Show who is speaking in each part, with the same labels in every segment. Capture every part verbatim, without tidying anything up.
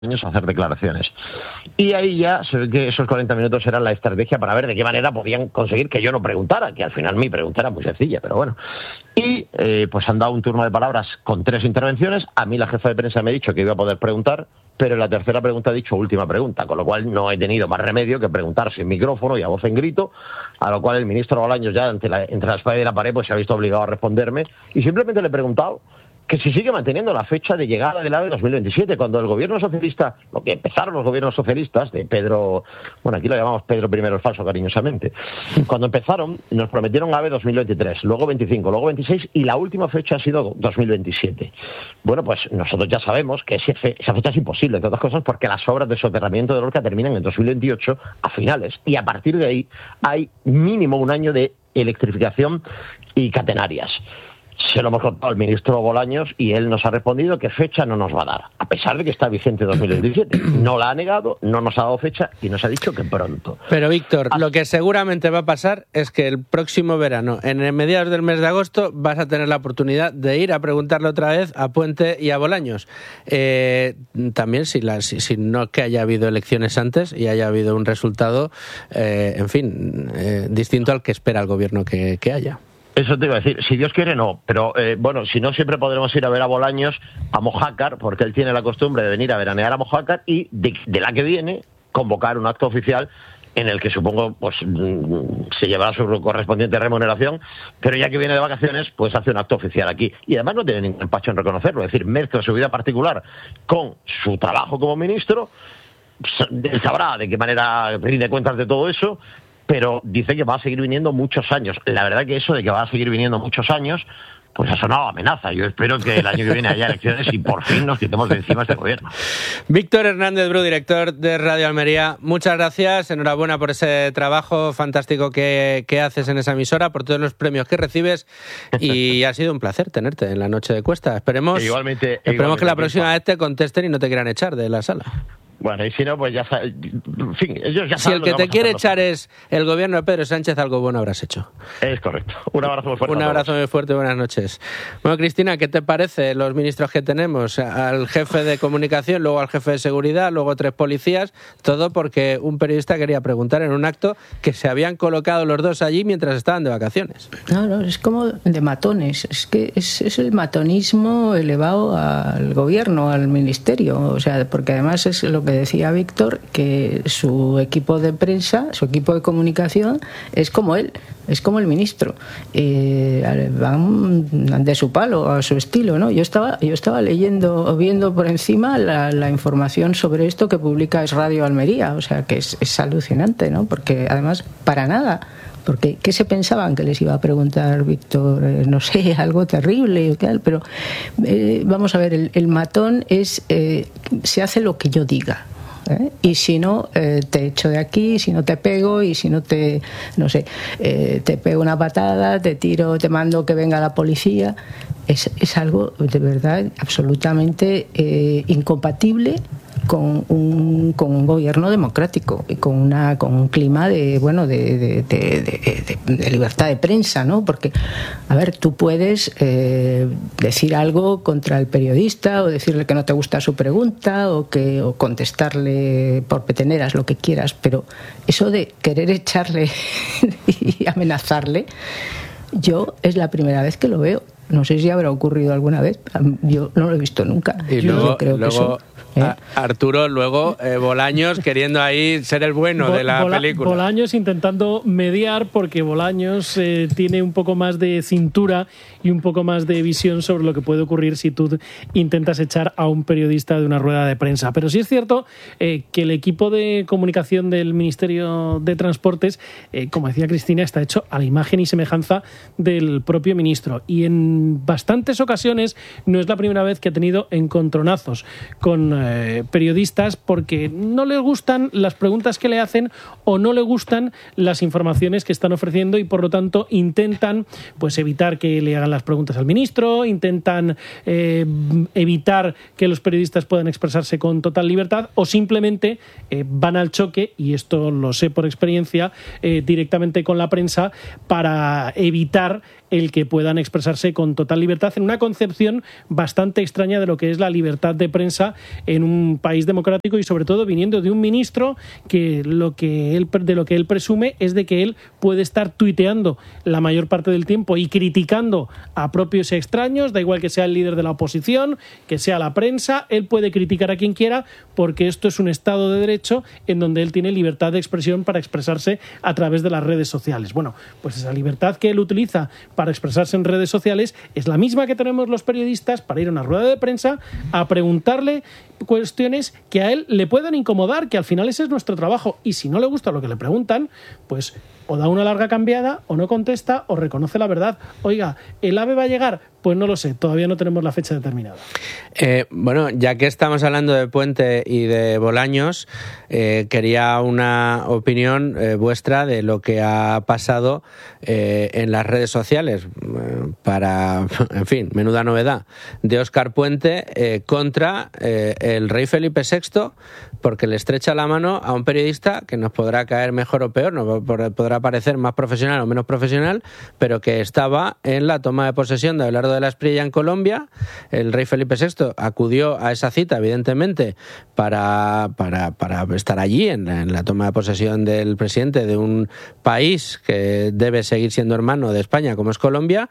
Speaker 1: años a hacer declaraciones. Y ahí ya se ve que esos cuarenta minutos eran la estrategia para ver de qué manera podían conseguir que yo no preguntara, que al final mi pregunta era muy sencilla, pero bueno. Y eh, pues han dado un turno de palabras con tres intervenciones. A mí la jefa de prensa me ha dicho que iba a poder preguntar, pero en la tercera pregunta ha dicho última pregunta, con lo cual no he tenido más remedio que preguntar sin micrófono y a voz en grito, a lo cual el ministro Bolaños ya entre la, entre la espada y la pared pues se ha visto obligado a responderme, y simplemente le he preguntado que si sigue manteniendo la fecha de llegada del AVE dos mil veintisiete, cuando el gobierno socialista, lo que empezaron los gobiernos socialistas, de Pedro, bueno, aquí lo llamamos Pedro primero el falso cariñosamente, cuando empezaron nos prometieron AVE dos mil veintitrés, luego veinticinco, luego veintiséis y la última fecha ha sido dos mil veintisiete. Bueno, pues nosotros ya sabemos que esa fecha es imposible, entre otras cosas porque las obras de soterramiento de Lorca terminan en dos mil veintiocho a finales, y a partir de ahí hay mínimo un año de electrificación y catenarias. Se lo hemos contado al ministro Bolaños y él nos ha respondido que fecha no nos va a dar, a pesar de que está vigente dos mil veintisiete. No la ha negado, no nos ha dado fecha y nos ha dicho que pronto.
Speaker 2: Pero Víctor, ah, lo que seguramente va a pasar es que el próximo verano, en el mediados del mes de agosto, vas a tener la oportunidad de ir a preguntarle otra vez a Puente y a Bolaños. Eh, también si, la, si, si no es que haya habido elecciones antes y haya habido un resultado, eh, en fin, eh, distinto al que espera el gobierno que, que haya.
Speaker 1: Eso te iba a decir, si Dios quiere no, pero eh, bueno, si no siempre podremos ir a ver a Bolaños a Mojácar, porque él tiene la costumbre de venir a veranear a Mojácar y de, de la que viene convocar un acto oficial en el que supongo pues se llevará su correspondiente remuneración, pero ya que viene de vacaciones pues hace un acto oficial aquí y además no tiene ningún empacho en reconocerlo, es decir, mezcla su vida particular con su trabajo como ministro, él sabrá de qué manera rinde cuentas de todo eso, pero dice que va a seguir viniendo muchos años. La verdad que eso de que va a seguir viniendo muchos años, pues ha sonado amenaza. Yo espero que el año que viene haya elecciones y por fin nos quitemos de encima este gobierno.
Speaker 2: Víctor Hernández Bru, director de Radio Almería, muchas gracias, enhorabuena por ese trabajo fantástico que, que haces en esa emisora, por todos los premios que recibes, y ha sido un placer tenerte en la Noche de Cuesta. Esperemos,
Speaker 1: igualmente,
Speaker 2: esperemos
Speaker 1: igualmente
Speaker 2: que la próxima vez te contesten y no te quieran echar de la sala.
Speaker 1: Bueno, y si no, pues ya saben, en fin, ellos ya saben.
Speaker 2: Si el que te quiere echar es el gobierno de Pedro Sánchez, algo bueno habrás hecho.
Speaker 1: Es correcto. Un abrazo muy fuerte.
Speaker 2: Un abrazo muy fuerte, buenas noches. Bueno, Cristina, ¿qué te parece los ministros que tenemos? Al jefe de comunicación, luego al jefe de seguridad, luego tres policías, todo porque un periodista quería preguntar en un acto que se habían colocado los dos allí mientras estaban de vacaciones.
Speaker 3: No, no, es como de matones. Es que es, es el matonismo elevado al gobierno, al ministerio. O sea, porque además es lo que decía Víctor, que su equipo de prensa, su equipo de comunicación es como él, es como el ministro, eh, van de su palo, a su estilo, ¿no? Yo estaba, yo estaba leyendo, viendo por encima la, la información sobre esto que publica Es Radio Almería, o sea que es, es alucinante, ¿no? Porque además para nada. Porque ¿qué se pensaban que les iba a preguntar Víctor? Eh, no sé, algo terrible o tal, pero eh, vamos a ver, el, el matón es eh, se hace lo que yo diga. ¿Eh? Y si no, eh, te echo de aquí, si no te pego, y si no te, no sé, eh, te pego una patada, te tiro, te mando que venga la policía. Es, es algo de verdad absolutamente eh, incompatible con un, con un gobierno democrático y con una con un clima de bueno de, de, de, de, de, de libertad de prensa, ¿no? Porque a ver, tú puedes eh, decir algo contra el periodista o decirle que no te gusta su pregunta o que o contestarle por peteneras, lo que quieras, pero eso de querer echarle y amenazarle, yo es la primera vez que lo veo. No sé si habrá ocurrido alguna vez. Yo no lo he visto nunca.
Speaker 2: Y
Speaker 3: yo
Speaker 2: luego,
Speaker 3: creo
Speaker 2: luego
Speaker 3: que eso, ¿eh?
Speaker 2: Arturo, luego eh, Bolaños queriendo ahí ser el bueno Bo- de la
Speaker 4: Bola-
Speaker 2: película.
Speaker 4: Bolaños intentando mediar porque Bolaños eh, tiene un poco más de cintura y un poco más de visión sobre lo que puede ocurrir si tú intentas echar a un periodista de una rueda de prensa. Pero sí es cierto eh, que el equipo de comunicación del Ministerio de Transportes, eh, como decía Cristina, está hecho a la imagen y semejanza del propio ministro. Y en bastantes ocasiones no es la primera vez que ha tenido encontronazos con eh, periodistas porque no les gustan las preguntas que le hacen o no le gustan las informaciones que están ofreciendo y por lo tanto intentan pues evitar que le hagan las preguntas al ministro, intentan eh, evitar que los periodistas puedan expresarse con total libertad o simplemente eh, van al choque, y esto lo sé por experiencia, eh, directamente con la prensa para evitar el que puedan expresarse con total libertad en una concepción bastante extraña de lo que es la libertad de prensa en un país democrático y sobre todo viniendo de un ministro que lo que él, de lo que él presume es de que él puede estar tuiteando la mayor parte del tiempo y criticando a propios y extraños, da igual que sea el líder de la oposición, que sea la prensa, él puede criticar a quien quiera porque esto es un Estado de Derecho en donde él tiene libertad de expresión para expresarse a través de las redes sociales. Bueno, pues esa libertad que él utiliza para expresarse en redes sociales es la misma que tenemos los periodistas para ir a una rueda de prensa a preguntarle cuestiones que a él le puedan incomodar, que al final ese es nuestro trabajo, y si no le gusta lo que le preguntan, pues o da una larga cambiada, o no contesta, o reconoce la verdad. Oiga, ¿el AVE va a llegar? Pues no lo sé, todavía no tenemos la fecha determinada.
Speaker 2: Eh, bueno, ya que estamos hablando de Puente y de Bolaños, eh, quería una opinión eh, vuestra de lo que ha pasado eh, en las redes sociales eh, para, en fin, menuda novedad, de Óscar Puente eh, contra eh, el rey Felipe sexto, porque le estrecha la mano a un periodista que nos podrá caer mejor o peor, nos podrá parecer más profesional o menos profesional, pero que estaba en la toma de posesión de Abelardo de la Espriella en Colombia. El rey Felipe sexto acudió a esa cita, evidentemente, para, para, para estar allí en la, en la toma de posesión del presidente de un país que debe seguir siendo hermano de España, como es Colombia,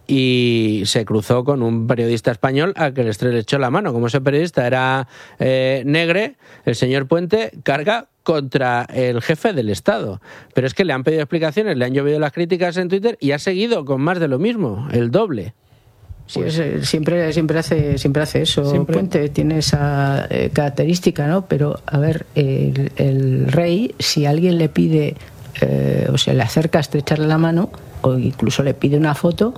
Speaker 2: y se cruzó con un periodista español al que le estrechó la mano. Como ese periodista era eh, negre, el señor Puente carga contra el jefe del Estado. Pero es que le han pedido explicaciones, le han llovido las críticas en Twitter y ha seguido con más de lo mismo, el doble.
Speaker 3: Sí, es, siempre, siempre hace, siempre hace eso. Siempre. Puente tiene esa eh, característica, ¿no? Pero, a ver, el, el rey, si alguien le pide, eh, o se le acerca a estrecharle la mano, o incluso le pide una foto,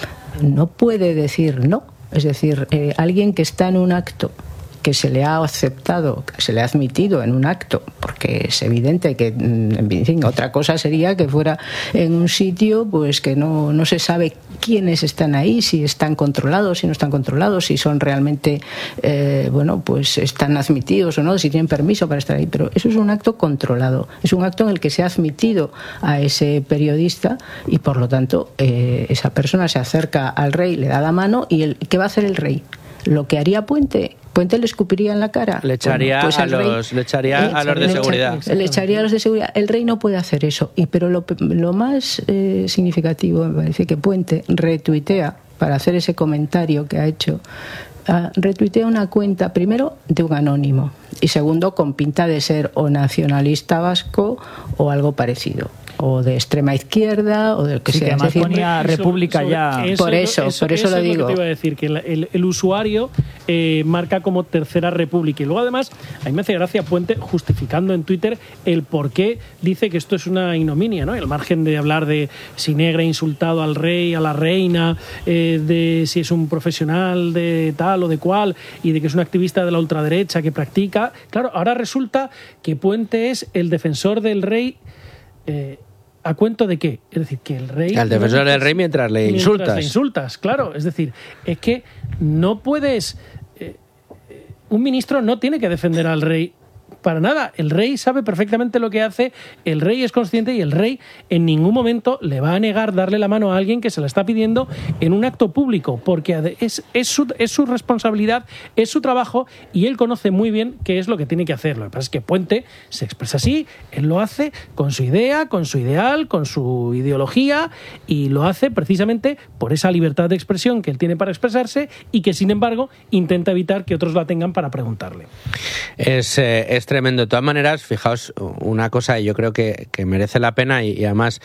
Speaker 3: no puede decir no. Es decir, eh, alguien que está en un acto que se le ha aceptado, que se le ha admitido en un acto, porque es evidente que, en fin, otra cosa sería que fuera en un sitio pues que no, no se sabe quiénes están ahí, si están controlados, si no están controlados, si son realmente, eh, bueno, pues están admitidos o no, si tienen permiso para estar ahí, pero eso es un acto controlado, es un acto en el que se ha admitido a ese periodista y por lo tanto eh, esa persona se acerca al rey, le da la mano y el, ¿qué va a hacer el rey? Lo que haría Puente, Puente le escupiría en la cara.
Speaker 2: Le echaría, bueno, pues a, los, rey, le echaría le a los de le seguridad.
Speaker 3: Echaría, le echaría a los de seguridad. El rey no puede hacer eso. Y pero lo, lo más eh, significativo me parece que Puente retuitea, para hacer ese comentario que ha hecho, uh, retuitea una cuenta, primero, de un anónimo, y segundo, con pinta de ser o nacionalista vasco o algo parecido, o de extrema izquierda o del que
Speaker 5: sí,
Speaker 3: sea.
Speaker 5: Que además
Speaker 3: decir,
Speaker 5: ponía República
Speaker 4: sobre,
Speaker 5: ya.
Speaker 4: Eso,
Speaker 3: por eso,
Speaker 4: eso,
Speaker 3: por eso,
Speaker 4: eso
Speaker 3: lo
Speaker 4: es
Speaker 3: digo.
Speaker 4: Lo que te iba a decir, que el, el, el usuario eh, marca como Tercera República. Y luego además, a mí me hace gracia Puente justificando en Twitter el por qué dice que esto es una ignominia, ¿no? El margen de hablar de si Negre ha insultado al rey, a la reina, eh, de si es un profesional de tal o de cual, y de que es un activista de la ultraderecha que practica. Claro, ahora resulta que Puente es el defensor del rey. Eh, ¿A cuento de qué? Es decir, que el rey...
Speaker 2: Al defensor del rey mientras le
Speaker 4: mientras
Speaker 2: insultas.
Speaker 4: le insultas, claro. Es decir, es que no puedes... Eh, un ministro no tiene que defender al rey para nada. El rey sabe perfectamente lo que hace, el rey es consciente y el rey en ningún momento le va a negar darle la mano a alguien que se la está pidiendo en un acto público, porque es, es, su, es su responsabilidad, es su trabajo y él conoce muy bien qué es lo que tiene que hacer. Lo que pasa es que Puente se expresa así, él lo hace con su idea, con su ideal, con su ideología y lo hace precisamente por esa libertad de expresión que él tiene para expresarse y que sin embargo intenta evitar que otros la tengan para preguntarle.
Speaker 2: Es, eh, es tremendo. De todas maneras, fijaos una cosa, y yo creo que, que merece la pena, y, y además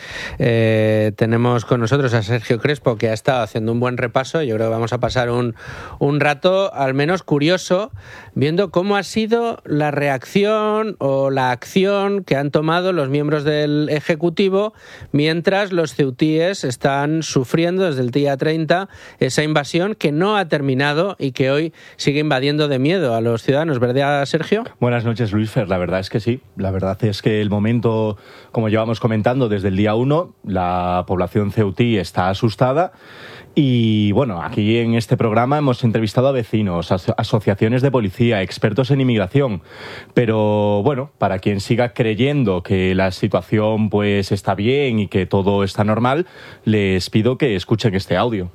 Speaker 2: eh, tenemos con nosotros a Sergio Crespo, que ha estado haciendo un buen repaso. Yo creo que vamos a pasar un, un rato al menos curioso, viendo cómo ha sido la reacción o la acción que han tomado los miembros del Ejecutivo mientras los ceutíes están sufriendo desde el día treinta esa invasión que no ha terminado y que hoy sigue invadiendo de miedo a los ciudadanos. ¿Verdad, Sergio?
Speaker 6: Buenas noches, Luis Fer. La verdad es que sí. La verdad es que el momento, como llevamos comentando desde el día uno, la población ceutí está asustada. Y bueno, aquí en este programa hemos entrevistado a vecinos, a asociaciones de policía, decía, expertos en inmigración. Pero bueno, para quien siga creyendo que la situación pues está bien y que todo está normal, les pido que escuchen este audio.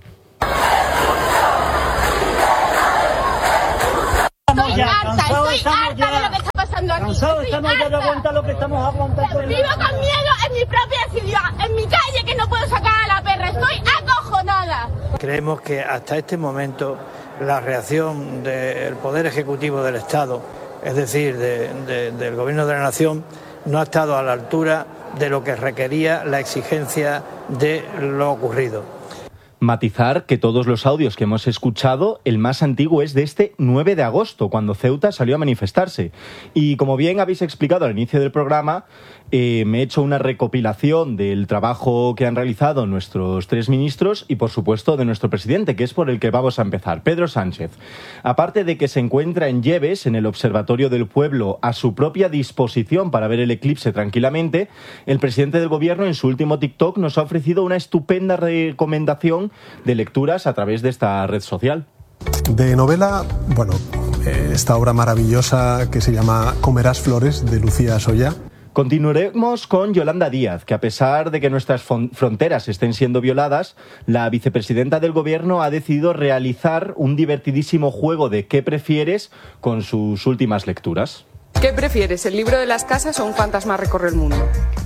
Speaker 5: Estoy harta, estoy harta de lo que está pasando aquí.
Speaker 7: Cansados estamos ya de aguantar lo que estamos aguantando.
Speaker 5: Vivo con miedo en mi propia ciudad, en mi calle, que no puedo sacar a la perra. Estoy acojonada.
Speaker 7: Creemos que hasta este momento la reacción del Poder Ejecutivo del Estado, es decir, de, de, del Gobierno de la Nación, no ha estado a la altura de lo que requería la exigencia de lo ocurrido.
Speaker 6: Matizar que todos los audios que hemos escuchado, el más antiguo es de este nueve de agosto, cuando Ceuta salió a manifestarse. Y como bien habéis explicado al inicio del programa, eh, me he hecho una recopilación del trabajo que han realizado nuestros tres ministros y, por supuesto, de nuestro presidente, que es por el que vamos a empezar, Pedro Sánchez. Aparte de que se encuentra en Lleves, en el Observatorio del Pueblo, a su propia disposición para ver el eclipse tranquilamente, el presidente del Gobierno en su último TikTok nos ha ofrecido una estupenda recomendación de lecturas a través de esta red social.
Speaker 8: De novela, bueno, esta obra maravillosa que se llama Comerás flores, de Lucía Soya.
Speaker 6: Continuaremos con Yolanda Díaz, que a pesar de que nuestras fronteras estén siendo violadas, la vicepresidenta del Gobierno ha decidido realizar un divertidísimo juego de ¿qué prefieres? Con sus últimas lecturas.
Speaker 9: ¿Qué prefieres, el libro de las casas o un fantasma recorre el mundo?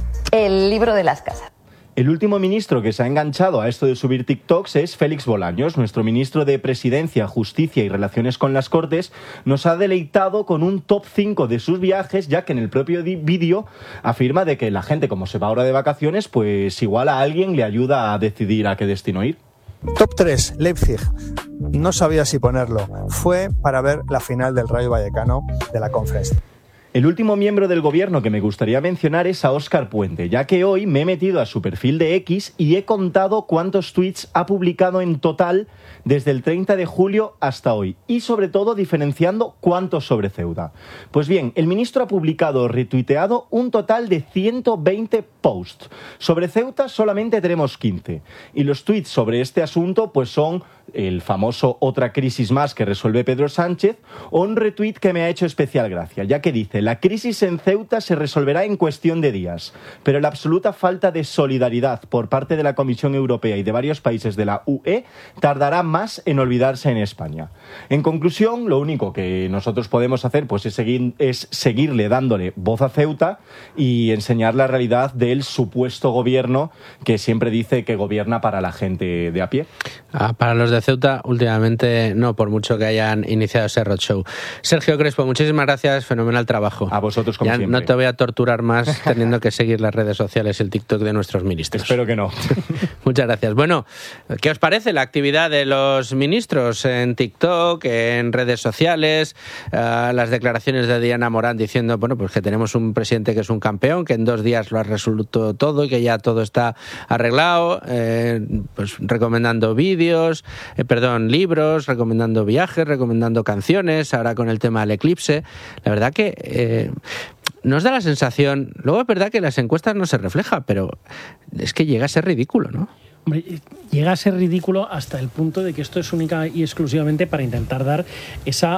Speaker 10: El libro de las casas.
Speaker 6: El último ministro que se ha enganchado a esto de subir TikToks es Félix Bolaños. Nuestro ministro de Presidencia, Justicia y Relaciones con las Cortes nos ha deleitado con un top cinco de sus viajes, ya que en el propio vídeo afirma de que la gente, como se va ahora de vacaciones, pues igual a alguien le ayuda a decidir a qué destino ir.
Speaker 11: Top tres, Leipzig. No sabía si ponerlo. Fue para ver la final del Rayo Vallecano de la Conference.
Speaker 6: El último miembro del Gobierno que me gustaría mencionar es a Óscar Puente, ya que hoy me he metido a su perfil de X y he contado cuántos tweets ha publicado en total desde el treinta de julio hasta hoy, y sobre todo diferenciando cuántos sobre Ceuta. Pues bien, el ministro ha publicado o retuiteado un total de ciento veinte posts. Sobre Ceuta solamente tenemos quince, y los tweets sobre este asunto pues son el famoso otra crisis más que resuelve Pedro Sánchez, o un retweet que me ha hecho especial gracia, ya que dice: la crisis en Ceuta se resolverá en cuestión de días, pero la absoluta falta de solidaridad por parte de la Comisión Europea y de varios países de la U E tardará más en olvidarse en España. En conclusión, lo único que nosotros podemos hacer pues es, seguir, es seguirle dándole voz a Ceuta y enseñar la realidad del supuesto gobierno que siempre dice que gobierna para la gente de a pie.
Speaker 2: Ah, para los de Ceuta, últimamente no, por mucho que hayan iniciado ese roadshow. Sergio Crespo, muchísimas gracias, fenomenal trabajo.
Speaker 6: A vosotros, como
Speaker 2: ya
Speaker 6: siempre.
Speaker 2: No te voy a torturar más teniendo que seguir las redes sociales y el TikTok de nuestros ministros.
Speaker 6: Espero que no.
Speaker 2: Muchas gracias. Bueno, ¿qué os parece la actividad de los ministros en TikTok, en redes sociales? Uh, las declaraciones de Diana Morán diciendo, bueno, pues que tenemos un presidente que es un campeón, que en dos días lo ha resuelto todo y que ya todo está arreglado, eh, pues recomendando vídeos, eh, perdón, libros, recomendando viajes, recomendando canciones, ahora con el tema del eclipse. La verdad que eh, nos da la sensación, luego es verdad que en las encuestas no se refleja, pero es que llega a ser ridículo, ¿no?
Speaker 4: Hombre, llega a ser ridículo hasta el punto de que esto es única y exclusivamente para intentar dar esa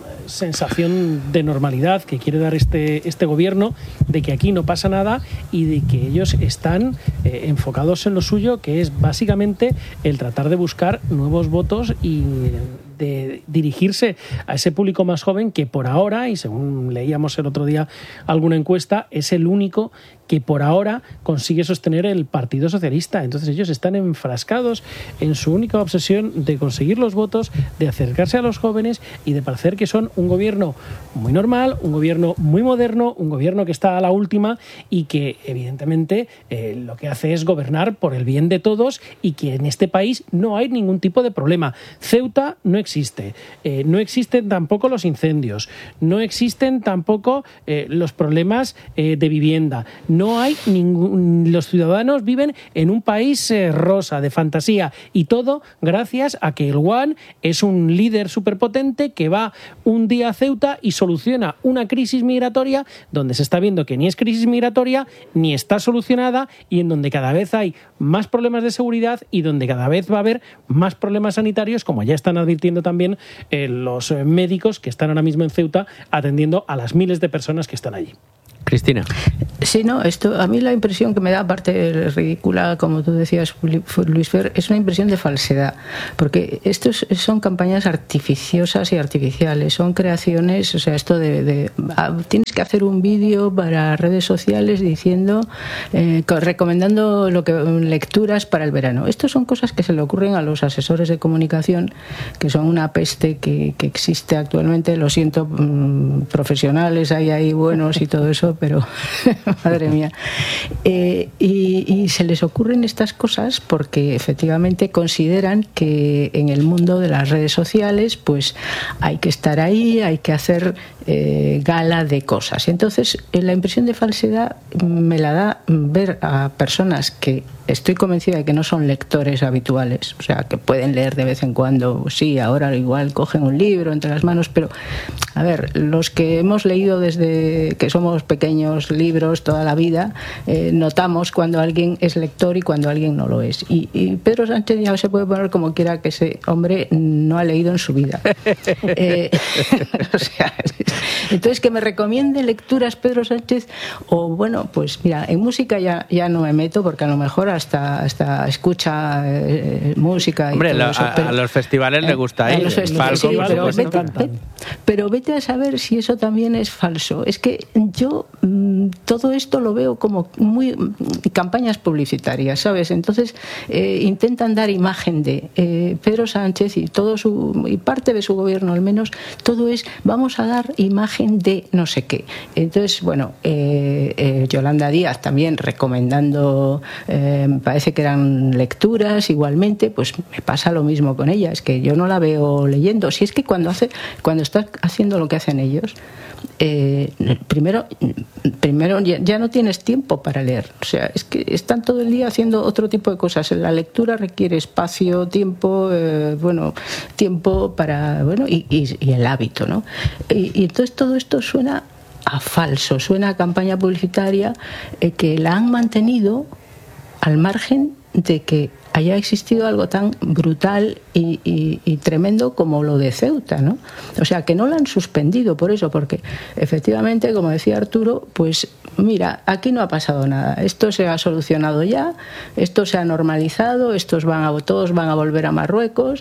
Speaker 4: sensación de normalidad que quiere dar este, este gobierno, de que aquí no pasa nada y de que ellos están eh, enfocados en lo suyo, que es básicamente el tratar de buscar nuevos votos y de dirigirse a ese público más joven que por ahora, y según leíamos el otro día alguna encuesta, es el único que por ahora consigue sostener el Partido Socialista. Entonces ellos están enfrascados en su única obsesión de conseguir los votos, de acercarse a los jóvenes y de parecer que son un gobierno muy normal, un gobierno muy moderno, un gobierno que está a la última y que evidentemente eh, lo que hace es gobernar por el bien de todos y que en este país no hay ningún tipo de problema. Ceuta no existe, eh, no existen tampoco los incendios, no existen tampoco eh, los problemas eh, de vivienda, no hay ningún... Los ciudadanos viven en un país eh, rosa, de fantasía, y todo gracias a que el One es un líder superpotente que va un día a Ceuta y soluciona una crisis migratoria donde se está viendo que ni es crisis migratoria ni está solucionada, y en donde cada vez hay más problemas de seguridad y donde cada vez va a haber más problemas sanitarios, como ya están advirtiendo también eh, los eh, médicos que están ahora mismo en Ceuta atendiendo a las miles de personas que están allí.
Speaker 2: Cristina.
Speaker 3: Sí, no, esto a mí la impresión que me da, aparte ridícula, como tú decías, Luis Fer, es una impresión de falsedad, porque estos son campañas artificiosas y artificiales, son creaciones, o sea, esto de, de ah, tienes que hacer un vídeo para redes sociales diciendo, eh, recomendando lo que lecturas para el verano. Estos son cosas que se le ocurren a los asesores de comunicación, que son una peste que, que existe actualmente. Lo siento, mmm, profesionales hay ahí buenos y todo eso, pero madre mía. Eh, y, y se les ocurren estas cosas porque efectivamente consideran que en el mundo de las redes sociales pues hay que estar ahí, hay que hacer eh, gala de cosas. Entonces, la impresión de falsedad me la da ver a personas que estoy convencida de que no son lectores habituales, o sea, que pueden leer de vez en cuando, sí, ahora igual cogen un libro entre las manos, pero a ver, los que hemos leído desde que somos pequeños libros toda la vida, eh, notamos cuando alguien es lector y cuando alguien no lo es. Y, y Pedro Sánchez ya se puede poner como quiera, que ese hombre no ha leído en su vida. eh, o sea, entonces, que me recomiende lecturas Pedro Sánchez, o bueno, pues mira, en música ya, ya no me meto, porque a lo mejor hasta, hasta escucha eh, música.
Speaker 2: Hombre,
Speaker 3: y todo
Speaker 2: lo,
Speaker 3: eso,
Speaker 2: a,
Speaker 3: pero,
Speaker 2: a los festivales eh, les gusta ir.
Speaker 3: Los festivales, sí, pero, vete, vete, pero vete a saber si eso también es falso. Es que yo mmm, todo esto lo veo como muy mmm, campañas publicitarias, ¿sabes? Entonces eh, intentan dar imagen de eh, Pedro Sánchez y todo su y parte de su gobierno, al menos, todo es vamos a dar imagen de no sé qué. Entonces, bueno, eh, eh, Yolanda Díaz también recomendando, eh, me parece que eran lecturas igualmente, pues me pasa lo mismo con ella, es que yo no la veo leyendo. Si es que cuando hace, cuando estás haciendo lo que hacen ellos, eh, primero, primero ya, ya no tienes tiempo para leer, o sea, es que están todo el día haciendo otro tipo de cosas. La lectura requiere espacio, tiempo, eh, bueno, tiempo para, bueno, y, y, y el hábito, ¿no? Y, y entonces todo esto suena a falso, suena a campaña publicitaria eh, que la han mantenido al margen de que haya existido algo tan brutal y, y, y tremendo como lo de Ceuta, ¿no? O sea, que no la han suspendido por eso, porque efectivamente, como decía Arturo, pues mira, aquí no ha pasado nada, esto se ha solucionado ya, esto se ha normalizado, estos van a, todos van a volver a Marruecos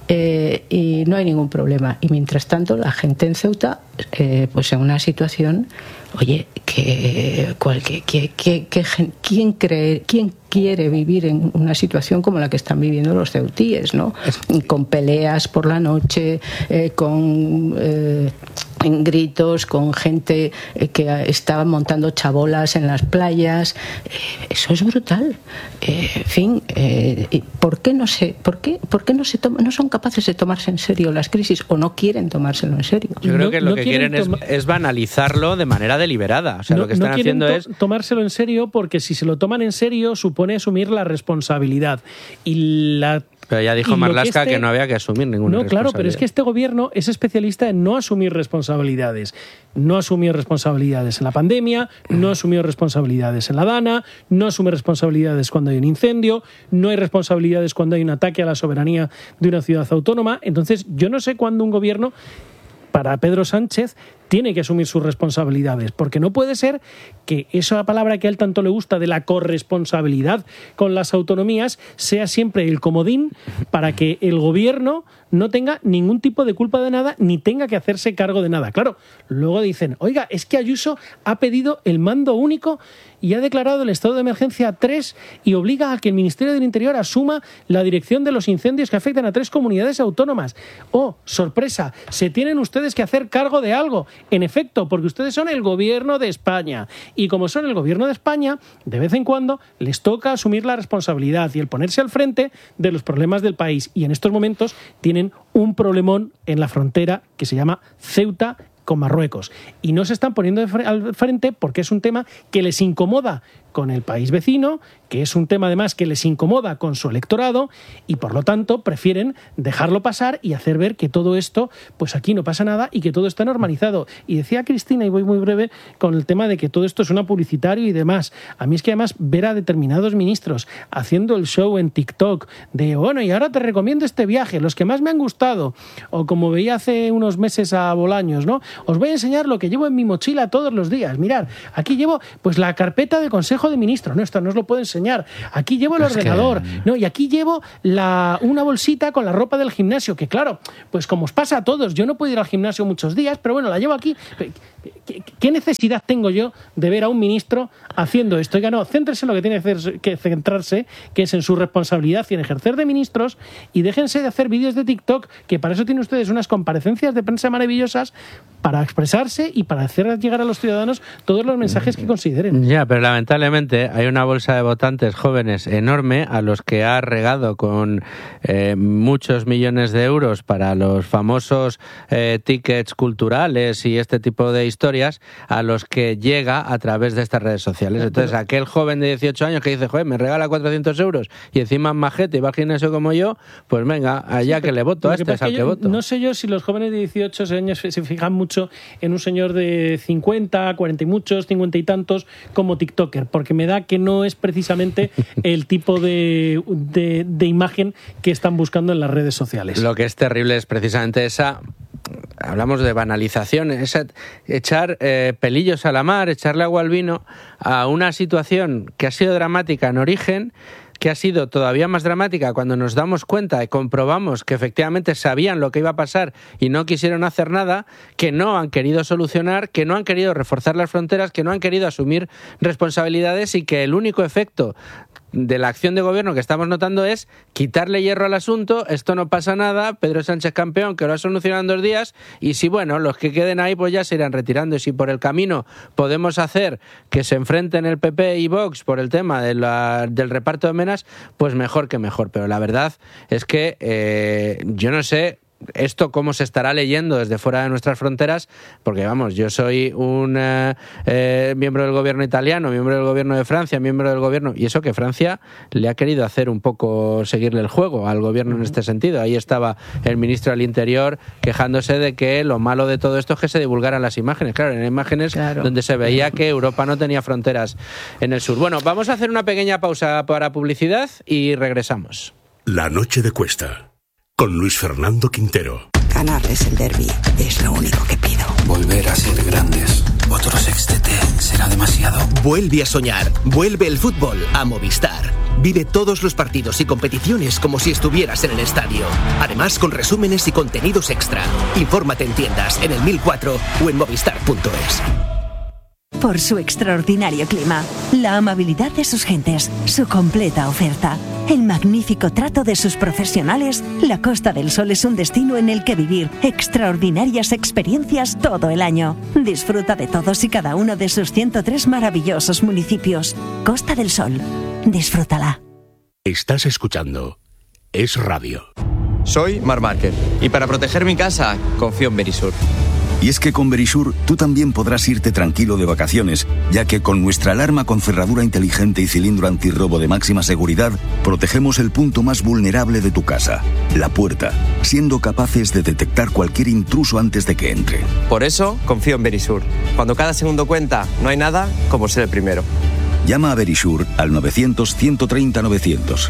Speaker 3: eh, y no hay ningún problema. Y mientras tanto, la gente en Ceuta, eh, pues en una situación, oye, que, cualquier, que, que, que, ¿quién cree, quién quiere vivir en una situación como la que están viviendo los ceutíes, ¿no? Con peleas por la noche, eh, con eh, en gritos, con gente eh, que estaba montando chabolas en las playas. Eh, eso es brutal. Eh, en fin, eh, ¿por qué no se, por qué, por qué no se toma, no son capaces de tomarse en serio las crisis o no quieren tomárselo en serio?
Speaker 2: Yo creo
Speaker 4: no,
Speaker 2: que lo
Speaker 4: no
Speaker 2: que quieren, quieren es, es banalizarlo de manera deliberada. O sea,
Speaker 4: no,
Speaker 2: lo que están
Speaker 4: no quieren
Speaker 2: haciendo
Speaker 4: to-
Speaker 2: es
Speaker 4: tomárselo en serio, porque si se lo toman en serio supone asumir la responsabilidad y la
Speaker 2: Pero ya dijo Marlaska que, este... que no había que asumir ninguna
Speaker 4: no,
Speaker 2: responsabilidad.
Speaker 4: No, claro, pero es que este gobierno es especialista en no asumir responsabilidades. No asumió responsabilidades en la pandemia, no asumió responsabilidades en la Dana, no asume responsabilidades cuando hay un incendio, no hay responsabilidades cuando hay un ataque a la soberanía de una ciudad autónoma. Entonces, yo no sé cuándo un gobierno, para Pedro Sánchez, tiene que asumir sus responsabilidades, porque no puede ser que esa palabra que a él tanto le gusta de la corresponsabilidad con las autonomías sea siempre el comodín para que el gobierno no tenga ningún tipo de culpa de nada ni tenga que hacerse cargo de nada. Claro, luego dicen, oiga, es que Ayuso ha pedido el mando único y ha declarado el estado de emergencia tres y obliga a que el Ministerio del Interior asuma la dirección de los incendios que afectan a tres comunidades autónomas. Oh, sorpresa, se tienen ustedes que hacer cargo de algo. En efecto, porque ustedes son el gobierno de España. Y como son el gobierno de España, de vez en cuando les toca asumir la responsabilidad y el ponerse al frente de los problemas del país. Y en estos momentos tienen un problemón en la frontera que se llama Ceuta con Marruecos. Y no se están poniendo de fre- al frente porque es un tema que les incomoda con el país vecino, que es un tema además que les incomoda con su electorado y por lo tanto prefieren dejarlo pasar y hacer ver que todo esto, pues aquí no pasa nada y que todo está normalizado. Y decía Cristina, y voy muy breve, con el tema de que todo esto es una publicitario y demás. A mí es que además ver a determinados ministros haciendo el show en TikTok de, bueno, y ahora te recomiendo este viaje, los que más me han gustado, o como veía hace unos meses a Bolaños, ¿no? Os voy a enseñar lo que llevo en mi mochila todos los días. Mirad, aquí llevo pues la carpeta del Consejo de Ministros, no, esto no os lo puedo enseñar. Aquí llevo el es ordenador, que... ¿no? Y aquí llevo la, una bolsita con la ropa del gimnasio, que claro, pues como os pasa a todos, yo no puedo ir al gimnasio muchos días, pero bueno, la llevo aquí. ¿Qué, qué necesidad tengo yo de ver a un ministro haciendo esto? Oiga, no, céntrese en lo que tiene que centrarse, que es en su responsabilidad y en ejercer de ministros, y déjense de hacer vídeos de TikTok, que para eso tienen ustedes unas comparecencias de prensa maravillosas para expresarse y para hacer llegar a los ciudadanos todos los mensajes que consideren.
Speaker 2: Ya, pero lamentablemente hay una bolsa de votantes jóvenes enorme a los que ha regado con eh, muchos millones de euros para los famosos eh, tickets culturales y este tipo de historias, a los que llega a través de estas redes sociales. Entonces, aquel joven de dieciocho años que dice, joder, me regala cuatrocientos euros y encima es majete y va al gimnasio como yo, pues venga, allá sí, que le voto a este, es al que, que voto.
Speaker 4: No sé yo si los jóvenes de dieciocho años se fijan mucho en un señor de cincuenta, cuarenta y muchos, cincuenta y tantos como TikToker, porque me da que no es precisamente el tipo de, de, de imagen que están buscando en las redes sociales.
Speaker 2: Lo que es terrible es precisamente esa... Hablamos de banalización, es echar eh, pelillos a la mar, echarle agua al vino a una situación que ha sido dramática en origen, que ha sido todavía más dramática cuando nos damos cuenta y comprobamos que efectivamente sabían lo que iba a pasar y no quisieron hacer nada, que no han querido solucionar, que no han querido reforzar las fronteras, que no han querido asumir responsabilidades y que el único efecto de la acción de gobierno que estamos notando es quitarle hierro al asunto, esto no pasa nada, Pedro Sánchez campeón, que lo ha solucionado en dos días, y si, bueno, los que queden ahí pues ya se irán retirando, y si por el camino podemos hacer que se enfrenten el P P y Vox por el tema de la, del reparto de menas, pues mejor que mejor, pero la verdad es que eh, yo no sé esto cómo se estará leyendo desde fuera de nuestras fronteras, porque vamos, yo soy un eh, eh, miembro del gobierno italiano, miembro del gobierno de Francia, miembro del gobierno, y eso que Francia le ha querido hacer un poco seguirle el juego al gobierno en este sentido. Ahí estaba el ministro del Interior quejándose de que lo malo de todo esto es que se divulgaran las imágenes, claro, en imágenes claro. donde se veía que Europa no tenía fronteras en el sur. Bueno, vamos a hacer una pequeña pausa para publicidad y regresamos.
Speaker 12: La noche de Cuesta, con Luis Fernando Quintero.
Speaker 13: Ganarles el derbi es lo único que pido.
Speaker 14: Volver a ser grandes. Otro sextete será demasiado.
Speaker 15: Vuelve a soñar. Vuelve el fútbol a Movistar. Vive todos los partidos y competiciones como si estuvieras en el estadio. Además, con resúmenes y contenidos extra. Infórmate en tiendas, en el mil cuatro o en movistar punto es.
Speaker 16: Por su extraordinario clima, la amabilidad de sus gentes, su completa oferta, el magnífico trato de sus profesionales, la Costa del Sol es un destino en el que vivir extraordinarias experiencias todo el año. Disfruta de todos y cada uno de sus ciento tres maravillosos municipios. Costa del Sol, disfrútala.
Speaker 12: Estás escuchando Es Radio.
Speaker 17: Soy Marc Márquez y para proteger mi casa confío en Verisur.
Speaker 18: Y es que con Verisur tú también podrás irte tranquilo de vacaciones, ya que con nuestra alarma con cerradura inteligente y cilindro antirrobo de máxima seguridad, protegemos el punto más vulnerable de tu casa, la puerta, siendo capaces de detectar cualquier intruso antes de que entre.
Speaker 17: Por eso confío en Verisur. Cuando cada segundo cuenta, no hay nada como ser el primero.
Speaker 18: Llama a Verisur al novecientos, ciento treinta, novecientos.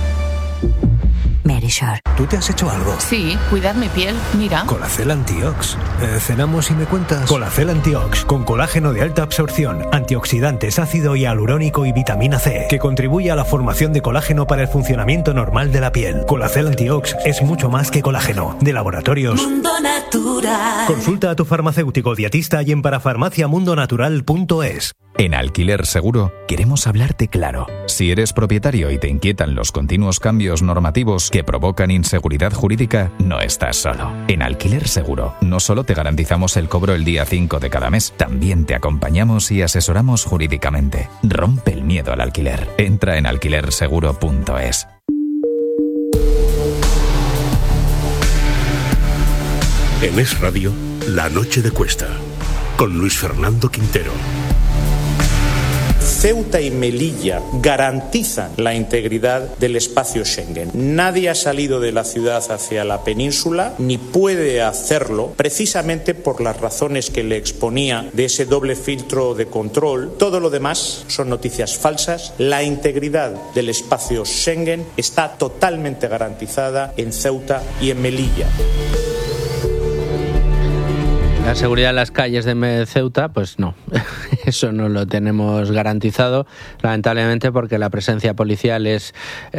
Speaker 16: Verisur.
Speaker 19: ¿Tú te has hecho algo?
Speaker 20: Sí, cuidar mi piel, mira.
Speaker 19: Colacel Antiox. Eh, ¿Cenamos y me cuentas? Colacel Antiox, con colágeno de alta absorción, antioxidantes, ácido hialurónico y vitamina C, que contribuye a la formación de colágeno para el funcionamiento normal de la piel. Colacel Antiox es mucho más que colágeno. De Laboratorios
Speaker 16: Mundo Natural.
Speaker 19: Consulta a tu farmacéutico dietista y en parafarmacia mundo natural punto es.
Speaker 21: En Alquiler Seguro queremos hablarte claro. Si eres propietario y te inquietan los continuos cambios normativos que provocan inseguridad jurídica, no estás solo. En Alquiler Seguro no solo te garantizamos el cobro el día cinco de cada mes, también te acompañamos y asesoramos jurídicamente. Rompe el miedo al alquiler. Entra en alquiler seguro punto es.
Speaker 12: En Es Radio La noche de Cuesta, con Luis Fernando Quintero.
Speaker 1: Ceuta y Melilla garantizan la integridad del espacio Schengen. Nadie ha salido de la ciudad hacia la península, ni puede hacerlo, precisamente por las razones que le exponía de ese doble filtro de control. Todo lo demás son noticias falsas. La integridad del espacio Schengen está totalmente garantizada en Ceuta y en Melilla.
Speaker 2: La seguridad en las calles de Ceuta, pues no, eso no lo tenemos garantizado, lamentablemente, porque la presencia policial es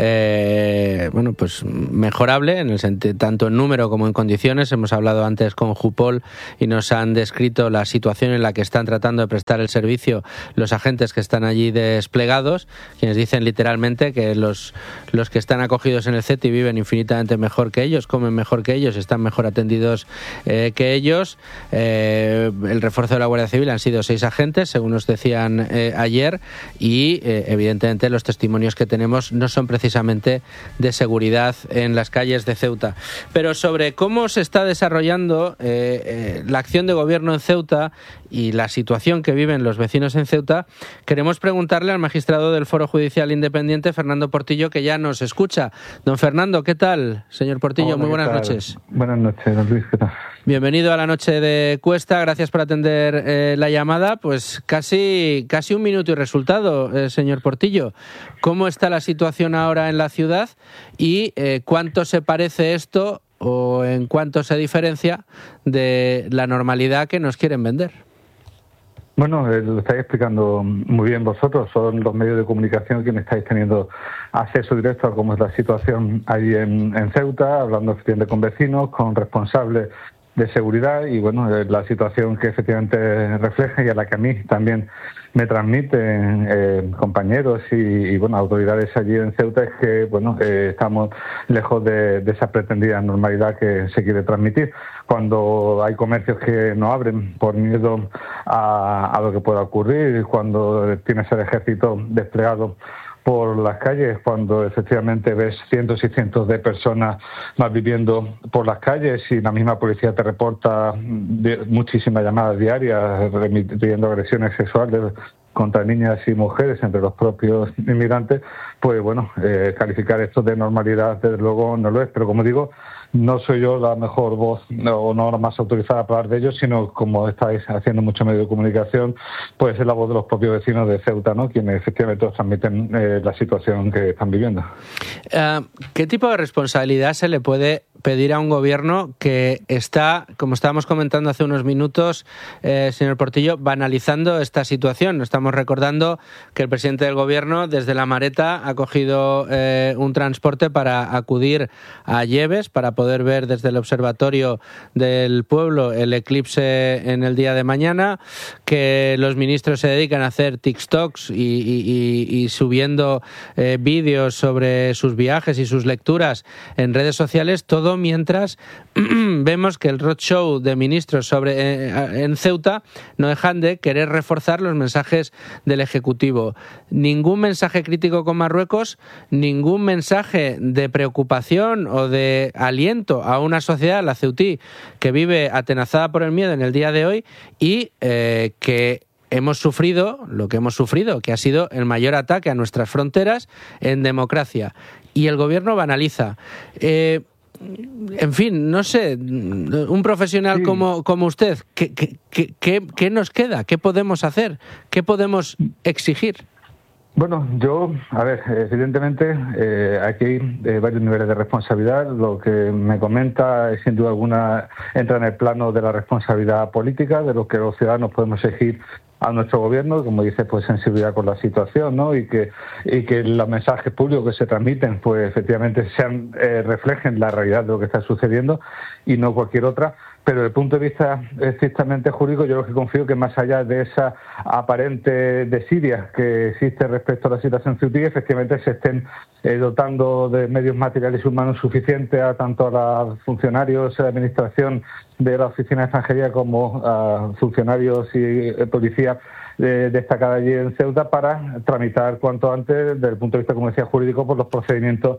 Speaker 2: eh, bueno, pues mejorable, en el sentido, tanto en número como en condiciones. Hemos hablado antes con Jupol y nos han descrito la situación en la que están tratando de prestar el servicio los agentes que están allí desplegados, quienes dicen literalmente que los, los que están acogidos en el C E T I viven infinitamente mejor que ellos, comen mejor que ellos, están mejor atendidos eh, que ellos. Eh, el refuerzo de la Guardia Civil han sido seis agentes, según nos decían eh, ayer, y eh, evidentemente los testimonios que tenemos no son precisamente de seguridad en las calles de Ceuta. Pero sobre cómo se está desarrollando eh, eh, la acción de gobierno en Ceuta y la situación que viven los vecinos en Ceuta, queremos preguntarle al magistrado del Foro Judicial Independiente, Fernando Portillo, que ya nos escucha. Don Fernando, ¿qué tal? Señor Portillo,
Speaker 22: Hola,
Speaker 2: muy buenas
Speaker 22: tal?
Speaker 2: noches.
Speaker 22: Buenas noches, don Luis, ¿qué tal?
Speaker 2: Bienvenido a la noche de Cuesta, gracias por atender eh, la llamada. Pues casi, casi un minuto y resultado, eh, señor Portillo. ¿Cómo está la situación ahora en la ciudad y eh, cuánto se parece esto o en cuánto se diferencia de la normalidad que nos quieren vender?
Speaker 22: Bueno, eh, lo estáis explicando muy bien vosotros, son los medios de comunicación quienes estáis teniendo acceso directo a cómo es la situación ahí en, en Ceuta, hablando efectivamente con vecinos, con responsables de seguridad y bueno, la situación que efectivamente refleja y a la que a mí también me transmiten eh, compañeros y, y bueno, autoridades allí en Ceuta es que bueno, eh, estamos lejos de, de esa pretendida normalidad que se quiere transmitir. Cuando hay comercios que no abren por miedo a, a lo que pueda ocurrir, cuando tienes el ejército desplegado por las calles, cuando efectivamente ves cientos y cientos de personas más viviendo por las calles y la misma policía te reporta muchísimas llamadas diarias remitiendo agresiones sexuales contra niñas y mujeres entre los propios inmigrantes, pues bueno, eh, calificar esto de normalidad desde luego no lo es, pero como digo, no soy yo la mejor voz o no la más autorizada para hablar de ello, sino como estáis haciendo mucho medio de comunicación, pues es la voz de los propios vecinos de Ceuta, ¿no? Quienes efectivamente os transmiten eh, la situación que están viviendo.
Speaker 2: Uh, ¿Qué tipo de responsabilidad se le puede pedir a un gobierno que está, como estábamos comentando hace unos minutos, eh, señor Portillo, banalizando esta situación? Estamos recordando que el presidente del gobierno desde La Mareta ha cogido eh, un transporte para acudir a Lleves, para poder ver desde el observatorio del pueblo el eclipse en el día de mañana, que los ministros se dedican a hacer TikToks y, y, y, y subiendo eh, vídeos sobre sus viajes y sus lecturas en redes sociales, todo mientras vemos que el roadshow de ministros sobre eh, en Ceuta no dejan de querer reforzar los mensajes del Ejecutivo. Ningún mensaje crítico con Marruecos, ningún mensaje de preocupación o de aliento a una sociedad, la ceutí, que vive atenazada por el miedo en el día de hoy y eh, que hemos sufrido lo que hemos sufrido, que ha sido el mayor ataque a nuestras fronteras en democracia. Y el gobierno banaliza. Eh, En fin, no sé, un profesional sí. como, como usted, ¿qué, qué, qué, ¿qué nos queda? ¿Qué podemos hacer? ¿Qué podemos exigir?
Speaker 22: Bueno, yo, a ver, evidentemente eh, aquí hay eh, varios niveles de responsabilidad. Lo que me comenta es, sin duda alguna, entra en el plano de la responsabilidad política, de lo que los ciudadanos podemos exigir a nuestro gobierno, como dice, pues sensibilidad con la situación, ¿no? Y que y que los mensajes públicos que se transmiten, pues efectivamente sean eh, reflejen la realidad de lo que está sucediendo y no cualquier otra. Pero desde el punto de vista estrictamente jurídico, yo lo que confío que más allá de esa aparente desidia que existe respecto a la situación ceutí, efectivamente se estén eh, dotando de medios materiales y humanos suficientes a tanto a los funcionarios de la administración de la Oficina de Extranjería como a funcionarios y eh, policía eh, destacada allí en Ceuta para tramitar cuanto antes, desde el punto de vista, como decía, jurídico, por los procedimientos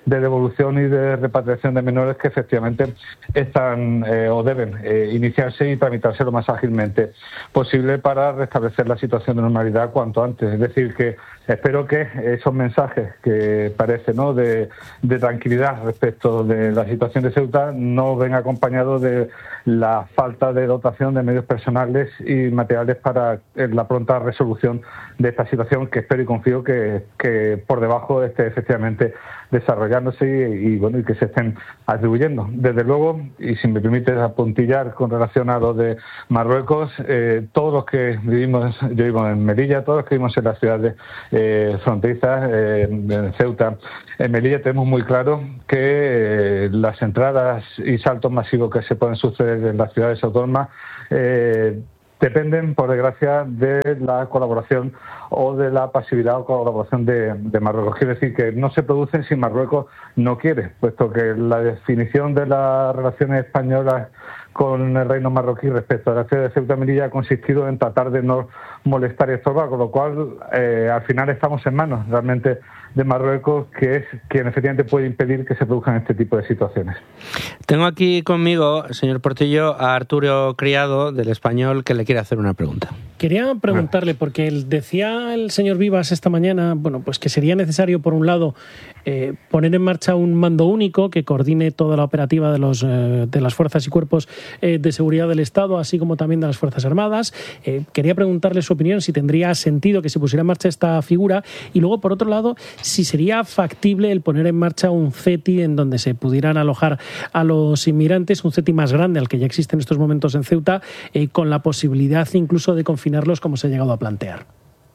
Speaker 22: de devolución y de repatriación de menores que efectivamente están eh, o deben eh, iniciarse y tramitarse lo más ágilmente posible para restablecer la situación de normalidad cuanto antes. Es decir, que espero que esos mensajes que parece, ¿no?, de, de tranquilidad respecto de la situación de Ceuta no vengan acompañados de la falta de dotación de medios personales y materiales para la pronta resolución de esta situación, que espero y confío que, que por debajo esté efectivamente desarrollándose y, y bueno y que se estén atribuyendo. Desde luego, y si me permites apuntillar con relación a lo de Marruecos, eh, todos los que vivimos, yo vivo en Melilla, todos los que vivimos en las ciudades eh, fronterizas, eh, en Ceuta, en Melilla, tenemos muy claro que eh, las entradas y saltos masivos que se pueden suceder en las ciudades autónomas eh, dependen, por desgracia, de la colaboración o de la pasividad o colaboración de, de Marruecos. Quiere decir que no se producen si Marruecos no quiere, puesto que la definición de las relaciones españolas con el reino marroquí respecto a la ciudad de Ceuta y Melilla ha consistido en tratar de no molestar y estorbar, con lo cual eh, al final estamos en manos realmente de Marruecos, que es quien efectivamente puede impedir que se produzcan este tipo de situaciones.
Speaker 2: Tengo aquí conmigo, señor Portillo, a Arturo Criado, del Español, que le quiere hacer una pregunta.
Speaker 4: Quería preguntarle, porque él decía el señor Vivas esta mañana, bueno, pues que sería necesario, por un lado, eh, poner en marcha un mando único que coordine toda la operativa de, los, eh, de las fuerzas y cuerpos eh, de seguridad del Estado, así como también de las Fuerzas Armadas. Eh, quería preguntarle su opinión, si tendría sentido que se pusiera en marcha esta figura, y luego, por otro lado, si sería factible el poner en marcha un C E T I en donde se pudieran alojar a los inmigrantes, un C E T I más grande al que ya existe en estos momentos en Ceuta, eh, con la posibilidad incluso de confinarlos como se ha llegado a plantear.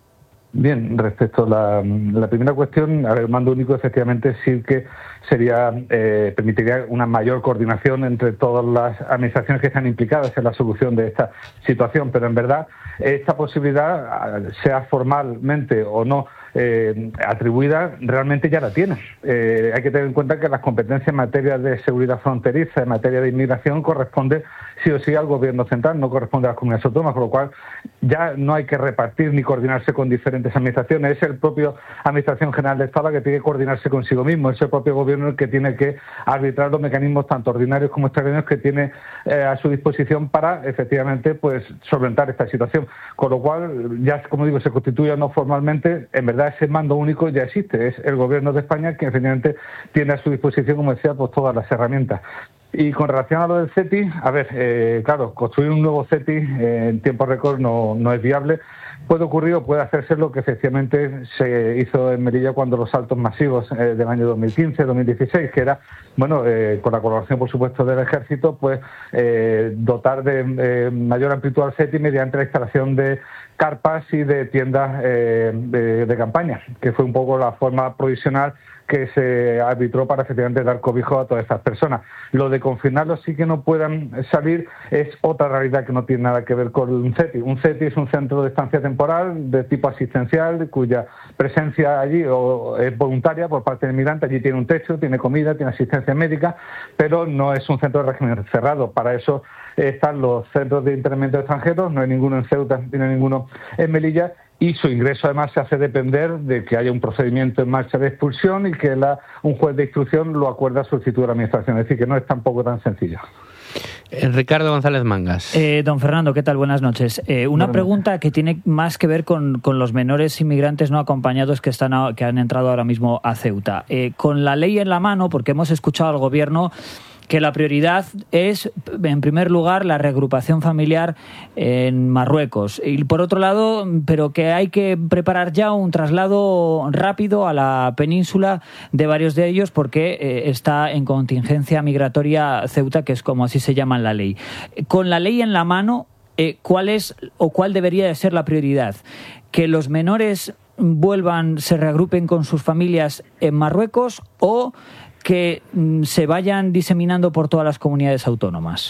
Speaker 22: Bien, respecto a la, la primera cuestión, a ver, el mando único efectivamente sí que sería eh, permitiría una mayor coordinación entre todas las administraciones que están implicadas en la solución de esta situación, pero en verdad esta posibilidad, sea formalmente o no eh, atribuida, realmente ya la tiene. Eh, hay que tener en cuenta que las competencias en materia de seguridad fronteriza, en materia de inmigración, corresponde sí o sí al gobierno central, no corresponde a las comunidades autónomas, con lo cual ya no hay que repartir ni coordinarse con diferentes administraciones. Es el propio Administración General de Estado que tiene que coordinarse consigo mismo, es el propio gobierno el que tiene que arbitrar los mecanismos tanto ordinarios como extraordinarios que tiene eh, a su disposición para efectivamente pues solventar esta situación. Con lo cual, ya como digo, se constituye o no formalmente, en verdad ese mando único ya existe, es el gobierno de España que efectivamente tiene a su disposición, como decía, pues todas las herramientas. Y con relación a lo del C E T I, a ver, eh, claro, construir un nuevo C E T I eh, en tiempo récord no, no es viable. Puede ocurrir o puede hacerse lo que efectivamente se hizo en Melilla cuando los saltos masivos eh, del año dos mil quince dos mil dieciséis, que era, bueno, eh, con la colaboración, por supuesto, del Ejército, pues eh, dotar de eh, mayor amplitud al C E T I mediante la instalación de carpas y de tiendas eh, de, de campaña, que fue un poco la forma provisional que se arbitró para efectivamente dar cobijo a todas estas personas. Lo de confinarlos sí que no puedan salir es otra realidad que no tiene nada que ver con un C E T I. Un C E T I es un centro de estancia temporal de tipo asistencial, cuya presencia allí o es voluntaria por parte del inmigrante. Allí tiene un techo, tiene comida, tiene asistencia médica, pero no es un centro de régimen cerrado. Para eso están los centros de internamiento de extranjeros, no hay ninguno en Ceuta, no hay ninguno en Melilla, y su ingreso además se hace depender de que haya un procedimiento en marcha de expulsión y que la, un juez de instrucción lo acuerda a solicitud de la Administración. Es decir, que no es tampoco tan sencillo.
Speaker 2: Eh, Ricardo González Mangas.
Speaker 5: Eh, don Fernando, ¿qué tal? Buenas noches. Eh, una Buenas pregunta noches. Que tiene más que ver con, con los menores inmigrantes no acompañados que, están a, que han entrado ahora mismo a Ceuta. Eh, con la ley en la mano, porque hemos escuchado al Gobierno que la prioridad es, en primer lugar, la reagrupación familiar en Marruecos. Y por otro lado, pero que hay que preparar ya un traslado rápido a la península de varios de ellos porque eh, está en contingencia migratoria Ceuta, que es como así se llama en la ley. Con la ley en la mano, eh, ¿cuál es o cuál debería de ser la prioridad? ¿Que los menores vuelvan, se reagrupen con sus familias en Marruecos o que se vayan diseminando por todas las comunidades autónomas?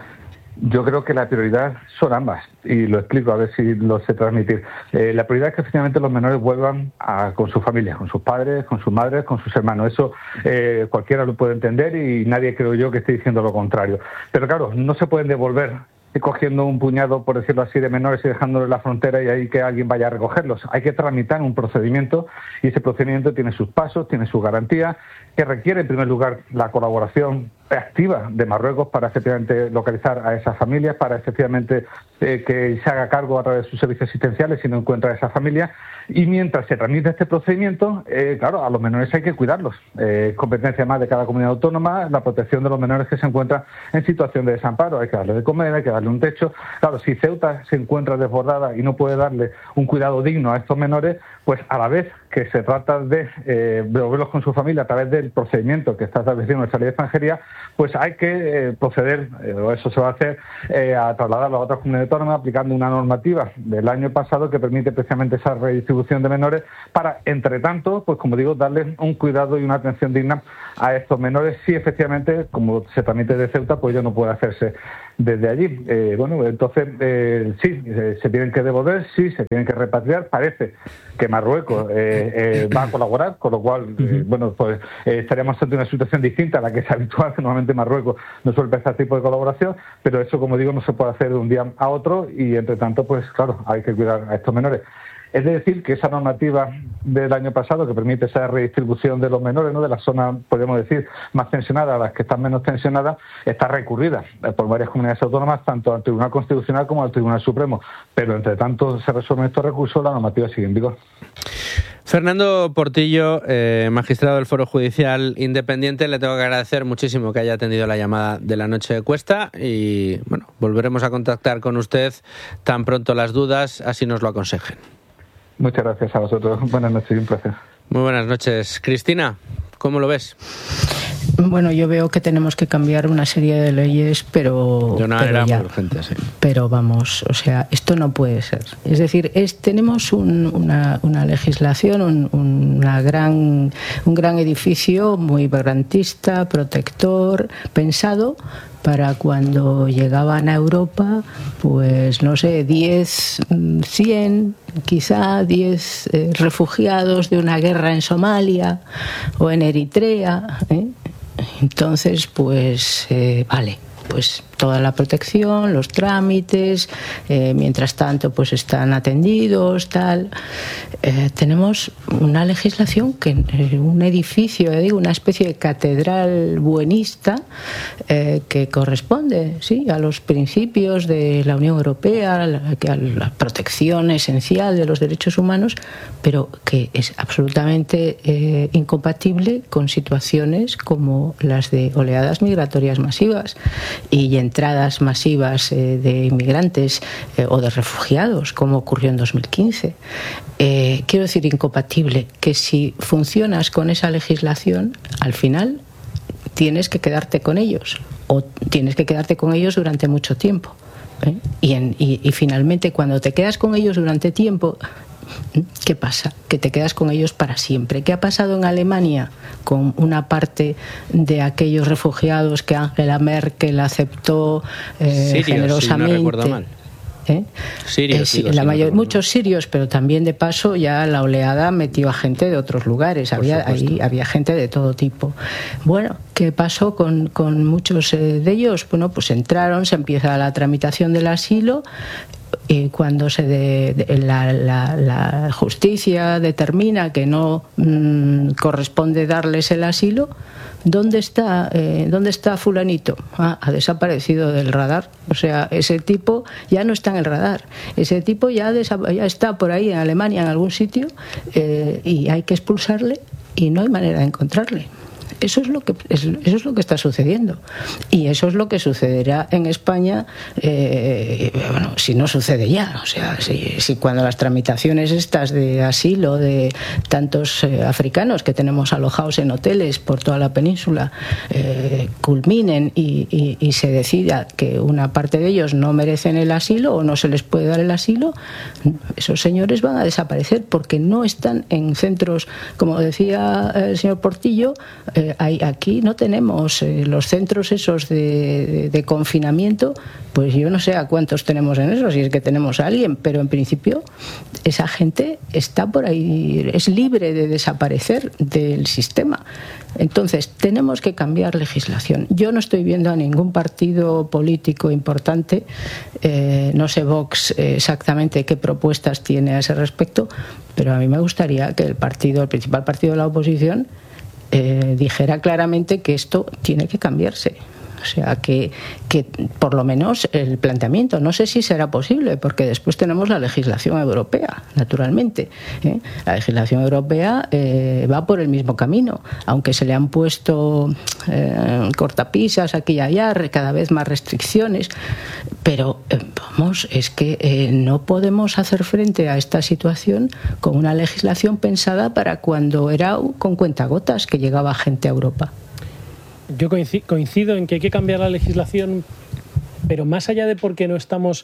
Speaker 22: Yo creo que la prioridad son ambas, y lo explico a ver si lo sé transmitir. Eh, la prioridad es que efectivamente los menores vuelvan a, con sus familias, con sus padres, con sus madres, con sus hermanos. Eso eh, cualquiera lo puede entender y nadie, creo yo, que esté diciendo lo contrario. Pero claro, no se pueden devolver cogiendo un puñado, por decirlo así, de menores y dejándolos en la frontera y ahí que alguien vaya a recogerlos. Hay que tramitar un procedimiento y ese procedimiento tiene sus pasos, tiene sus garantías, que requiere en primer lugar la colaboración activa de Marruecos para efectivamente localizar a esas familias, para efectivamente eh, que se haga cargo a través de sus servicios asistenciales si no encuentra a esa familia. Y mientras se tramita este procedimiento, eh, claro, a los menores hay que cuidarlos. Eh, es competencia más de cada comunidad autónoma la protección de los menores que se encuentran en situación de desamparo. Hay que darle de comer, hay que darle un techo. Claro, si Ceuta se encuentra desbordada y no puede darle un cuidado digno a estos menores, pues a la vez que se trata de eh, devolverlos con su familia a través del procedimiento que está establecido en nuestra ley de extranjería, pues hay que eh, proceder, eh, o eso se va a hacer, eh, a trasladarlo a otras comunidades autónomas aplicando una normativa del año pasado que permite precisamente esa redistribución de menores para, entre tanto, pues como digo, darles un cuidado y una atención digna a estos menores si efectivamente, como se tramite de Ceuta, pues ya no puede hacerse desde allí. Eh, bueno, entonces eh, sí, eh, se tienen que devolver, sí, se tienen que repatriar. Parece que Marruecos eh, eh, va a colaborar, con lo cual, eh, bueno, pues eh, estaríamos ante una situación distinta a la que es habitual, que normalmente Marruecos no suele prestar este tipo de colaboración, pero eso, como digo, no se puede hacer de un día a otro y, entre tanto, pues claro, hay que cuidar a estos menores. Es decir, que esa normativa del año pasado que permite esa redistribución de los menores, ¿no?, de las zonas, podemos decir, más tensionadas a las que están menos tensionadas, está recurrida por varias comunidades autónomas, tanto al Tribunal Constitucional como al Tribunal Supremo. Pero, entre tanto, se resuelven estos recursos, la normativa sigue en vigor.
Speaker 2: Fernando Portillo, eh, magistrado del Foro Judicial Independiente, le tengo que agradecer muchísimo que haya atendido la llamada de la noche de Cuesta y, bueno, volveremos a contactar con usted tan pronto las dudas, así nos lo aconsejen.
Speaker 22: Muchas gracias a vosotros. Buenas noches y un placer.
Speaker 2: Muy buenas noches. Cristina, ¿cómo lo ves?
Speaker 3: Bueno, yo veo que tenemos que cambiar una serie de leyes, pero...
Speaker 2: De una manera muy urgente, sí.
Speaker 3: Pero vamos, o sea, esto no puede ser. Es decir, es, tenemos un, una, una legislación, un, una gran, un gran edificio muy garantista, protector, pensado para cuando llegaban a Europa, pues no sé, diez, cien, quizá diez eh, refugiados de una guerra en Somalia o en Eritrea, ¿eh? Entonces, pues, eh, vale, pues toda la protección, los trámites, eh, mientras tanto, pues están atendidos, tal. Eh, tenemos una legislación que, eh, un edificio, eh, digo, una especie de catedral buenista eh, que corresponde, sí, a los principios de la Unión Europea, a la, a la protección esencial de los derechos humanos, pero que es absolutamente eh, incompatible con situaciones como las de oleadas migratorias masivas y entradas masivas eh, de inmigrantes eh, o de refugiados, como ocurrió en dos mil quince. Eh, quiero decir, incompatible, que si funcionas con esa legislación, al final tienes que quedarte con ellos, o tienes que quedarte con ellos durante mucho tiempo. ¿eh? Y, en, y, y finalmente, cuando te quedas con ellos durante tiempo, ¿qué pasa? Que te quedas con ellos para siempre. ¿Qué ha pasado en Alemania con una parte de aquellos refugiados que Angela Merkel aceptó eh,
Speaker 2: Sirios,
Speaker 3: generosamente?
Speaker 2: Si no recuerdo mal.
Speaker 3: ¿Eh?
Speaker 2: Sirios,
Speaker 3: eh, sí,
Speaker 2: digo,
Speaker 3: la
Speaker 2: si
Speaker 3: mayor,
Speaker 2: no
Speaker 3: muchos sirios, pero también de paso ya la oleada metió a gente de otros lugares. Había, ahí, había gente de todo tipo. Bueno, ¿qué pasó con, con muchos eh, de ellos? Bueno, pues entraron, se empieza la tramitación del asilo. Y cuando se de, de, la, la, la justicia determina que no mmm, corresponde darles el asilo, ¿dónde está, eh, ¿dónde está fulanito? Ah, ha desaparecido del radar. O sea, ese tipo ya no está en el radar. Ese tipo ya, ya está por ahí en Alemania, en algún sitio, eh, y hay que expulsarle y no hay manera de encontrarle. Eso es lo que eso es lo que está sucediendo, y eso es lo que sucederá en España, eh, bueno, si no sucede ya. O sea, si, si cuando las tramitaciones estas de asilo de tantos eh, africanos que tenemos alojados en hoteles por toda la península eh, culminen y, y, y se decida que una parte de ellos no merecen el asilo o no se les puede dar el asilo, esos señores van a desaparecer porque no están en centros, como decía el señor Portillo, eh, eh, hay, aquí no tenemos eh, los centros esos de, de, de confinamiento, pues yo no sé a cuántos tenemos en eso, si es que tenemos a alguien, pero en principio esa gente está por ahí, es libre de desaparecer del sistema. Entonces, tenemos que cambiar legislación. Yo no estoy viendo a ningún partido político importante, eh, no sé Vox eh, exactamente qué propuestas tiene a ese respecto, pero a mí me gustaría que el partido, el principal partido de la oposición, eh, dijera claramente que esto tiene que cambiarse. O sea, que, que por lo menos el planteamiento, no sé si será posible, porque después tenemos la legislación europea, naturalmente. ¿eh? La legislación europea eh, va por el mismo camino, aunque se le han puesto eh, cortapisas aquí y allá, cada vez más restricciones, pero eh, vamos, es que eh, no podemos hacer frente a esta situación con una legislación pensada para cuando era con cuentagotas que llegaba gente a Europa.
Speaker 4: Yo coincido en que hay que cambiar la legislación, pero más allá de porque no estamos,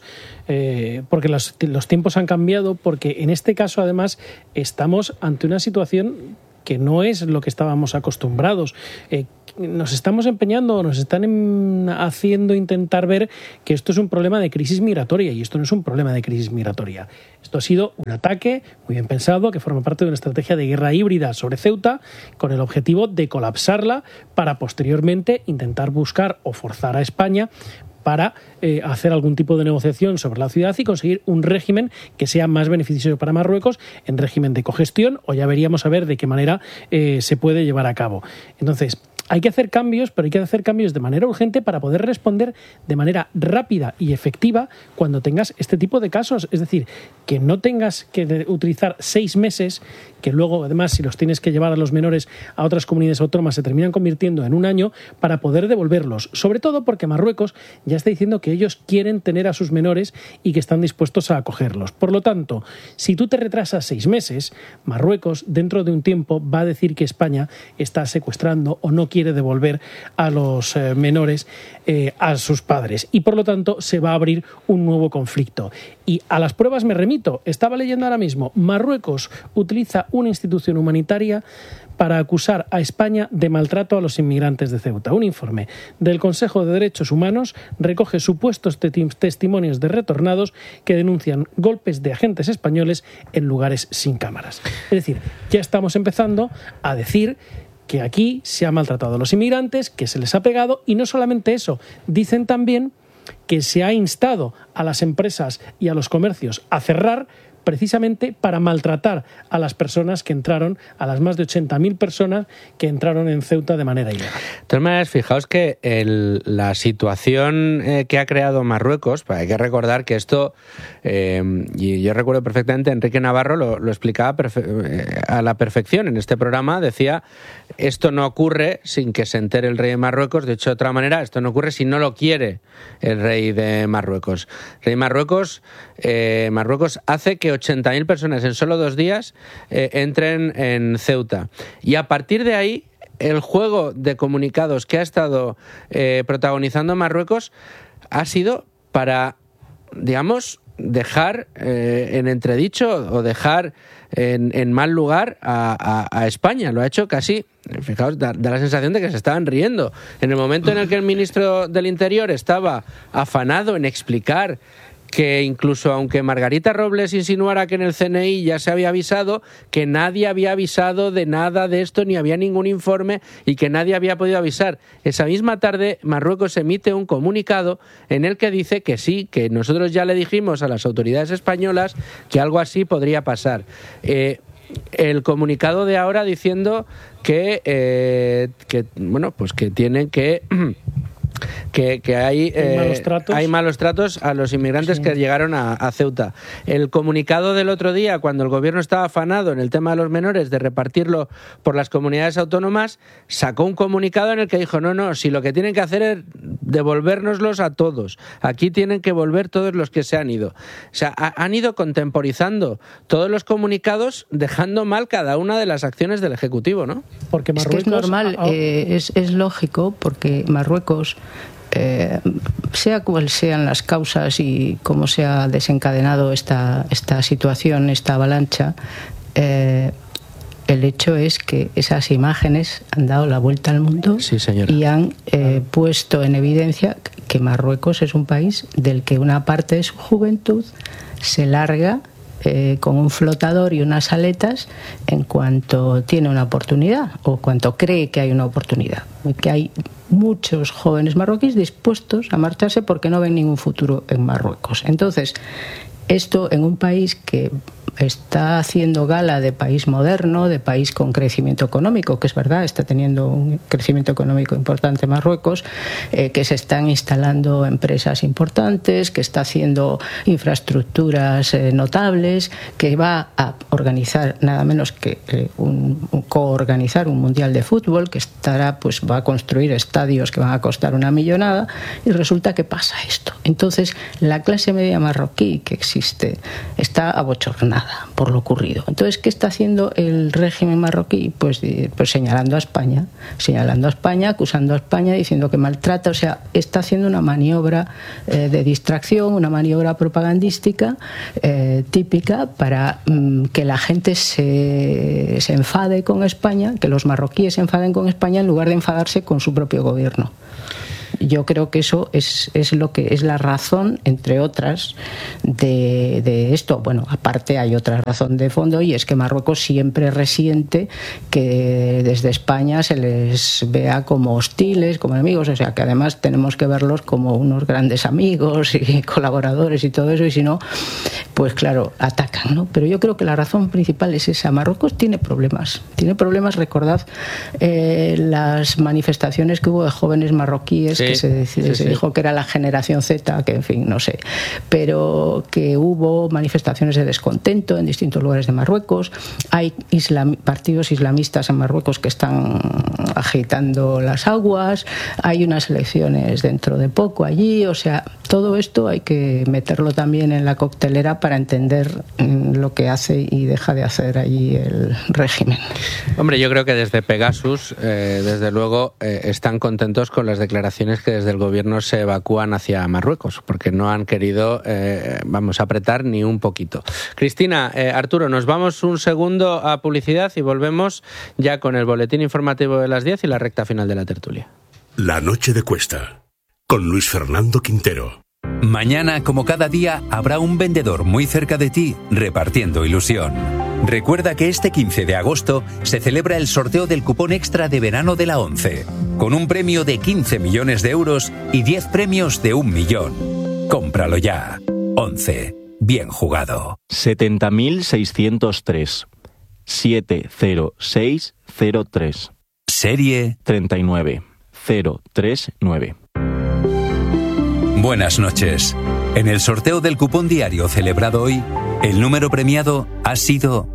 Speaker 4: eh, porque los, los tiempos han cambiado, porque en este caso además estamos ante una situación que no es lo que estábamos acostumbrados. Eh, nos estamos empeñando, nos están en, haciendo intentar ver que esto es un problema de crisis migratoria, y esto no es un problema de crisis migratoria. Esto ha sido un ataque muy bien pensado que forma parte de una estrategia de guerra híbrida sobre Ceuta con el objetivo de colapsarla para posteriormente intentar buscar o forzar a España para eh, hacer algún tipo de negociación sobre la ciudad y conseguir un régimen que sea más beneficioso para Marruecos en régimen de cogestión, o ya veríamos a ver de qué manera eh, se puede llevar a cabo. Entonces, hay que hacer cambios, pero hay que hacer cambios de manera urgente para poder responder de manera rápida y efectiva cuando tengas este tipo de casos. Es decir, que no tengas que utilizar seis meses, que luego, además, si los tienes que llevar a los menores a otras comunidades autónomas, se terminan convirtiendo en un año para poder devolverlos. Sobre todo porque Marruecos ya está diciendo que ellos quieren tener a sus menores y que están dispuestos a acogerlos. Por lo tanto, si tú te retrasas seis meses, Marruecos, dentro de un tiempo, va a decir que España está secuestrando o no quiere devolver a los eh, menores eh, a sus padres, y por lo tanto se va a abrir un nuevo conflicto. Y a las pruebas me remito. Estaba leyendo ahora mismo, Marruecos utiliza una institución humanitaria para acusar a España de maltrato a los inmigrantes de Ceuta. Un informe del Consejo de Derechos Humanos recoge supuestos testimonios de retornados que denuncian golpes de agentes españoles en lugares sin cámaras. Es decir, ya estamos empezando a decir que aquí se ha maltratado a los inmigrantes, que se les ha pegado, y no solamente eso, dicen también que se ha instado a las empresas y a los comercios a cerrar precisamente para maltratar a las personas que entraron, a las más de ochenta mil personas que entraron en Ceuta de manera ilegal.
Speaker 2: De todas maneras, fijaos que el, la situación eh, que ha creado Marruecos, hay que recordar que esto, eh, y yo recuerdo perfectamente, Enrique Navarro lo, lo explicaba perfe- a la perfección en este programa, decía, esto no ocurre sin que se entere el rey de Marruecos, de hecho, de otra manera, esto no ocurre si no lo quiere el rey de Marruecos. El rey de Marruecos, eh, Marruecos hace que ochenta mil personas en solo dos días eh, entren en Ceuta. Y a partir de ahí, el juego de comunicados que ha estado eh, protagonizando Marruecos ha sido para, digamos, dejar eh, en entredicho o dejar en, en mal lugar a, a, a España. Lo ha hecho casi, fijaos, da, da la sensación de que se estaban riendo. En el momento en el que el ministro del Interior estaba afanado en explicar que incluso aunque Margarita Robles insinuara que en el C N I ya se había avisado, que nadie había avisado de nada de esto, ni había ningún informe y que nadie había podido avisar. Esa misma tarde Marruecos emite un comunicado en el que dice que sí, que nosotros ya le dijimos a las autoridades españolas que algo así podría pasar. Eh, el comunicado de ahora diciendo que, eh, que bueno, pues que tienen que... Que, que hay, eh, malos tratos. hay malos tratos a los inmigrantes sí. que llegaron a, a Ceuta. El comunicado del otro día, cuando el gobierno estaba afanado en el tema de los menores, de repartirlo por las comunidades autónomas, sacó un comunicado en el que dijo, no, no, si lo que tienen que hacer es devolvérnoslos a todos. Aquí tienen que volver todos los que se han ido. O sea, ha, han ido contemporizando todos los comunicados, dejando mal cada una de las acciones del Ejecutivo, ¿no?
Speaker 3: Porque Marruecos, es que es normal, ah, oh. eh, es, es lógico, porque Marruecos... Eh, sea cual sean las causas y cómo se ha desencadenado esta, esta situación, esta avalancha, eh, el hecho es que esas imágenes han dado la vuelta al mundo
Speaker 2: sí, señora.
Speaker 3: y han eh, puesto en evidencia que Marruecos es un país del que una parte de su juventud se larga eh, con un flotador y unas aletas en cuanto tiene una oportunidad o cuanto cree que hay una oportunidad. Que hay muchos jóvenes marroquíes dispuestos a marcharse porque no ven ningún futuro en Marruecos. Entonces, esto en un país que está haciendo gala de país moderno, de país con crecimiento económico, que es verdad, está teniendo un crecimiento económico importante Marruecos, eh, que se están instalando empresas importantes, que está haciendo infraestructuras eh, notables, que va a organizar nada menos que eh, un, un coorganizar un mundial de fútbol, que estará, pues va a construir estadios que van a costar una millonada, y resulta que pasa esto. Entonces, la clase media marroquí que existe está abochornada por lo ocurrido. Entonces, ¿qué está haciendo el régimen marroquí? Pues, pues señalando a España, señalando a España, acusando a España, diciendo que maltrata, o sea, está haciendo una maniobra eh, de distracción, una maniobra propagandística eh, típica para mm, que la gente se, se enfade con España, que los marroquíes se enfaden con España en lugar de enfadarse con su propio gobierno. Yo creo que eso es, es lo que es la razón, entre otras, de, de esto. Bueno, aparte hay otra razón de fondo, y es que Marruecos siempre resiente que desde España se les vea como hostiles, como enemigos, o sea que además tenemos que verlos como unos grandes amigos y colaboradores y todo eso, y si no, pues claro, atacan, ¿no? Pero yo creo que la razón principal es esa. Marruecos tiene problemas, tiene problemas, recordad eh, las manifestaciones que hubo de jóvenes marroquíes, sí, que se, sí, se sí. dijo que era la generación Z, que en fin, no sé, pero que hubo manifestaciones de descontento en distintos lugares de Marruecos. Hay islam, partidos islamistas en Marruecos que están agitando las aguas, hay unas elecciones dentro de poco allí, o sea, todo esto hay que meterlo también en la coctelera para entender lo que hace y deja de hacer allí el régimen.
Speaker 2: Hombre, yo creo que desde Pegasus, eh, desde luego, eh, están contentos con las declaraciones que desde el gobierno se evacúan hacia Marruecos, porque no han querido, eh, vamos, apretar ni un poquito. Cristina, eh, Arturo, nos vamos un segundo a publicidad y volvemos ya con el boletín informativo de las diez y la recta final de la tertulia.
Speaker 12: La noche de Cuesta, con Luis Fernando Quintero.
Speaker 7: Mañana, como cada día, habrá un vendedor muy cerca de ti repartiendo ilusión. Recuerda que este quince de agosto se celebra el sorteo del cupón extra de verano de la ONCE, con un premio de quince millones de euros y diez premios de un millón. Cómpralo ya. ONCE. Bien jugado.
Speaker 6: setenta mil seiscientos tres. siete cero seis cero tres.
Speaker 7: Serie
Speaker 6: treinta y nueve cero treinta y nueve.
Speaker 7: Buenas noches. En el sorteo del cupón diario celebrado hoy, el número premiado ha sido...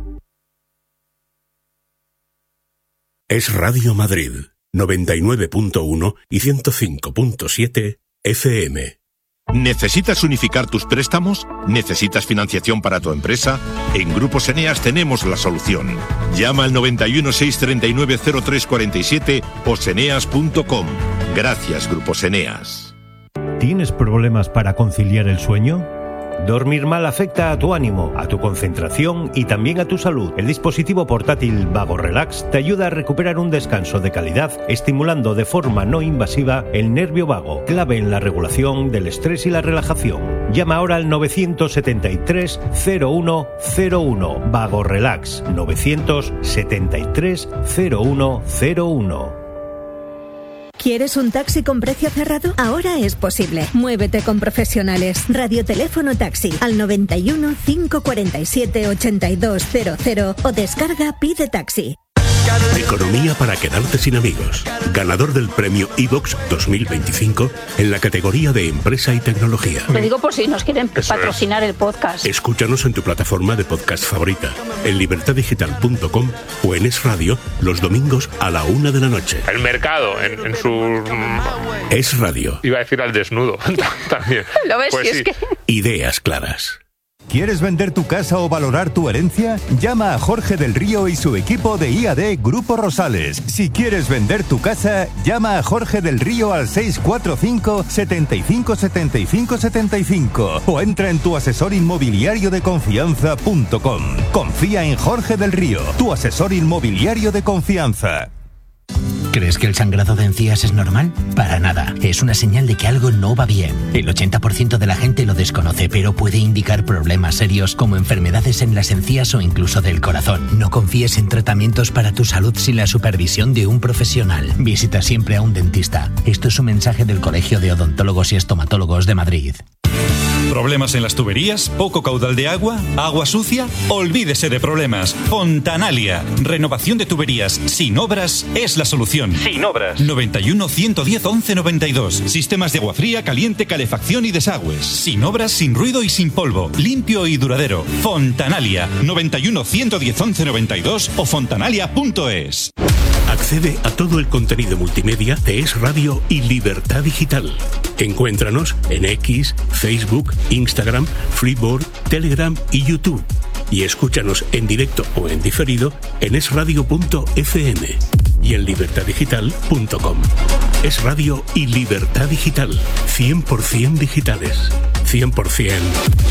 Speaker 12: Es Radio Madrid, noventa y nueve punto uno y ciento cinco punto siete F M.
Speaker 8: ¿Necesitas unificar tus préstamos? ¿Necesitas financiación para tu empresa? En Grupos Eneas tenemos la solución. Llama al noventa y uno, seiscientos treinta y nueve, cero tres cuarenta y siete o seneas punto com. Gracias, Grupos Eneas.
Speaker 19: ¿Tienes problemas para conciliar el sueño? Dormir mal afecta a tu ánimo, a tu concentración y también a tu salud. El dispositivo portátil Vago Relax te ayuda a recuperar un descanso de calidad, estimulando de forma no invasiva el nervio vago, clave en la regulación del estrés y la relajación. Llama ahora al novecientos setenta y tres cero uno cero uno. Vago Relax, novecientos setenta y tres cero uno cero uno.
Speaker 23: ¿Quieres un taxi con precio cerrado? Ahora es posible. Muévete con profesionales. Radioteléfono taxi al noventa y uno, cinco cuarenta y siete, ochenta y dos cero cero o descarga Pide Taxi.
Speaker 12: Economía para quedarte sin amigos. Ganador del premio iVox dos mil veinticinco en la categoría de empresa y tecnología.
Speaker 24: Lo digo por si nos quieren Eso patrocinar es. el podcast.
Speaker 12: Escúchanos en tu plataforma de podcast favorita, en libertad digital punto com o en Es Radio los domingos a la una de la noche.
Speaker 25: El mercado en, en su...
Speaker 12: Es Radio.
Speaker 25: Iba a decir al desnudo también.
Speaker 24: ¿Lo ves?
Speaker 12: Pues
Speaker 24: si
Speaker 12: sí.
Speaker 24: es que...
Speaker 12: Ideas claras.
Speaker 9: ¿Quieres vender tu casa o valorar tu herencia? Llama a Jorge del Río y su equipo de I A D Grupo Rosales. Si quieres vender tu casa, llama a Jorge del Río al seis cuatro cinco, setenta y cinco, setenta y cinco, setenta y cinco o entra en tu asesor inmobiliario de confianza punto com. Confía en Jorge del Río, tu asesor inmobiliario de confianza.
Speaker 10: ¿Crees que el sangrado de encías es normal? Para nada. Es una señal de que algo no va bien. El ochenta por ciento de la gente lo desconoce, pero puede indicar problemas serios como enfermedades en las encías o incluso del corazón. No confíes en tratamientos para tu salud sin la supervisión de un profesional. Visita siempre a un dentista. Esto es un mensaje del Colegio de Odontólogos y Estomatólogos de Madrid.
Speaker 11: ¿Problemas en las tuberías? ¿Poco caudal de agua? ¿Agua sucia? Olvídese de problemas. Fontanalia. Renovación de tuberías sin obras es la solución. Sin obras. noventa y uno, ciento diez, once noventa y dos. Sistemas de agua fría, caliente, calefacción y desagües. Sin obras, sin ruido y sin polvo. Limpio y duradero. Fontanalia. noventa y uno, ciento diez, once noventa y dos o fontanalia punto es.
Speaker 12: Accede a todo el contenido multimedia de Es Radio y Libertad Digital. Encuéntranos en X, Facebook, Instagram, Freeboard, Telegram y YouTube. Y escúchanos en directo o en diferido en es radio punto efe eme y en libertad digital punto com. Es Radio y Libertad Digital. cien por ciento digitales. cien por ciento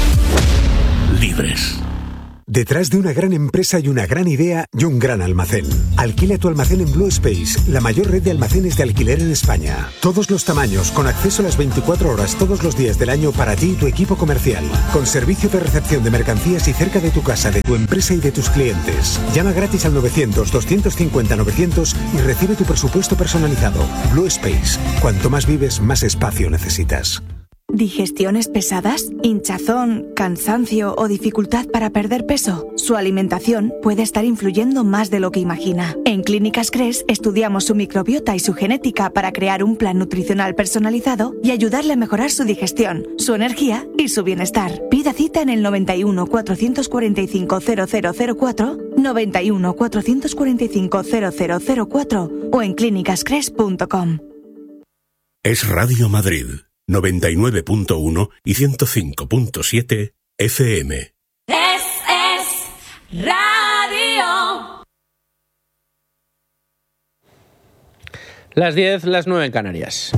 Speaker 12: libres.
Speaker 13: Detrás de una gran empresa hay una gran idea y un gran almacén. Alquila tu almacén en Blue Space, la mayor red de almacenes de alquiler en España. Todos los tamaños, con acceso a las veinticuatro horas todos los días del año para ti y tu equipo comercial. Con servicio de recepción de mercancías y cerca de tu casa, de tu empresa y de tus clientes. Llama gratis al novecientos, doscientos cincuenta, novecientos y recibe tu presupuesto personalizado. Blue Space. Cuanto más vives, más espacio necesitas.
Speaker 14: ¿Digestiones pesadas? ¿Hinchazón, cansancio o dificultad para perder peso? Su alimentación puede estar influyendo más de lo que imagina. En Clínicas Cres estudiamos su microbiota y su genética para crear un plan nutricional personalizado y ayudarle a mejorar su digestión, su energía y su bienestar. Pida cita en el noventa y uno, cuatrocientos cuarenta y cinco, cero cero cero cuatro, noventa y uno, cuatrocientos cuarenta y cinco, cero cero cero cuatro o en clínicas cres punto com.
Speaker 12: Es Radio Madrid. noventa y nueve punto uno y ciento cinco punto siete efe eme.
Speaker 26: Es, es Radio.
Speaker 2: Las diez, las nueve en Canarias.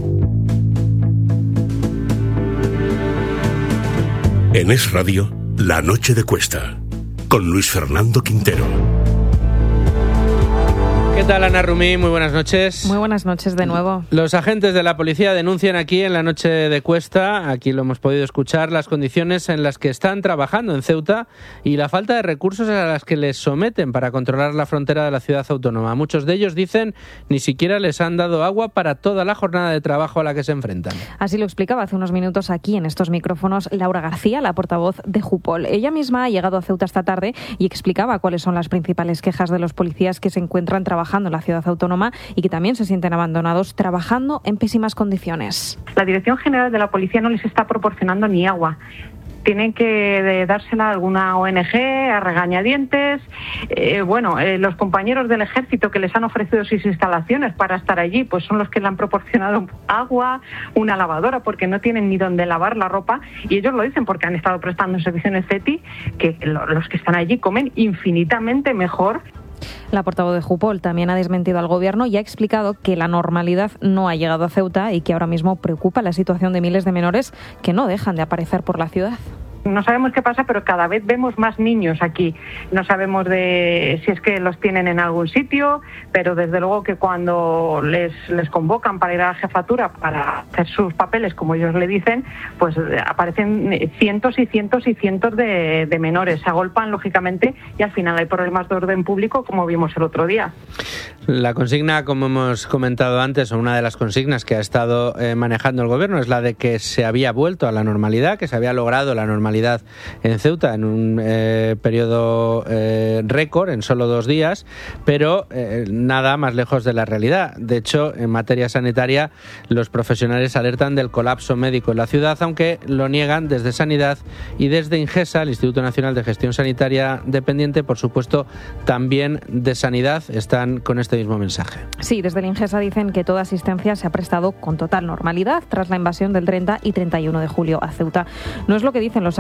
Speaker 12: En Es Radio, La Noche de Cuesta, con Luis Fernando Quintero.
Speaker 2: ¿Qué tal, Ana Rumí? Muy buenas noches.
Speaker 27: Muy buenas noches de nuevo.
Speaker 2: Los agentes de la policía denuncian aquí en la noche de Cuesta, aquí lo hemos podido escuchar, las condiciones en las que están trabajando en Ceuta y la falta de recursos a las que les someten para controlar la frontera de la ciudad autónoma. Muchos de ellos dicen ni siquiera les han dado agua para toda la jornada de trabajo a la que se enfrentan.
Speaker 27: Así lo explicaba hace unos minutos aquí en estos micrófonos Laura García, la portavoz de Jupol. Ella misma ha llegado a Ceuta esta tarde y explicaba cuáles son las principales quejas de los policías que se encuentran trabajando en la ciudad autónoma y que también se sienten abandonados trabajando en pésimas condiciones.
Speaker 28: La Dirección General de la Policía no les está proporcionando ni agua. Tienen que dársela a alguna O N Ge, a regañadientes. Eh, bueno, eh, los compañeros del Ejército que les han ofrecido sus instalaciones para estar allí, pues son los que le han proporcionado agua, una lavadora, porque no tienen ni dónde lavar la ropa. Y ellos lo dicen porque han estado prestando servicio en el CETI, que los que están allí comen infinitamente mejor.
Speaker 27: La portavoz de Jupol también ha desmentido al gobierno y ha explicado que la normalidad no ha llegado a Ceuta y que ahora mismo preocupa la situación de miles de menores que no dejan de aparecer por la ciudad.
Speaker 28: No sabemos qué pasa, pero cada vez vemos más niños aquí. No sabemos de si es que los tienen en algún sitio, pero desde luego que cuando les, les convocan para ir a la jefatura para hacer sus papeles, como ellos le dicen, pues aparecen cientos y cientos y cientos de, de menores. Se agolpan, lógicamente, y al final hay problemas de orden público, como vimos el otro día.
Speaker 2: La consigna, como hemos comentado antes, o una de las consignas que ha estado eh, manejando el gobierno es la de que se había vuelto a la normalidad, que se había logrado la normalidad en Ceuta en un eh, periodo eh, récord, en solo dos días, pero eh, nada más lejos de la realidad. De hecho, en materia sanitaria, los profesionales alertan del colapso médico en la ciudad, aunque lo niegan desde Sanidad y desde Ingesa, el Instituto Nacional de Gestión Sanitaria dependiente, por supuesto, también de Sanidad, están con este mismo mensaje.
Speaker 27: Sí, desde el Ingesa dicen que toda asistencia se ha prestado con total normalidad tras la invasión del treinta y treinta y uno de julio a Ceuta. No es lo que dicen los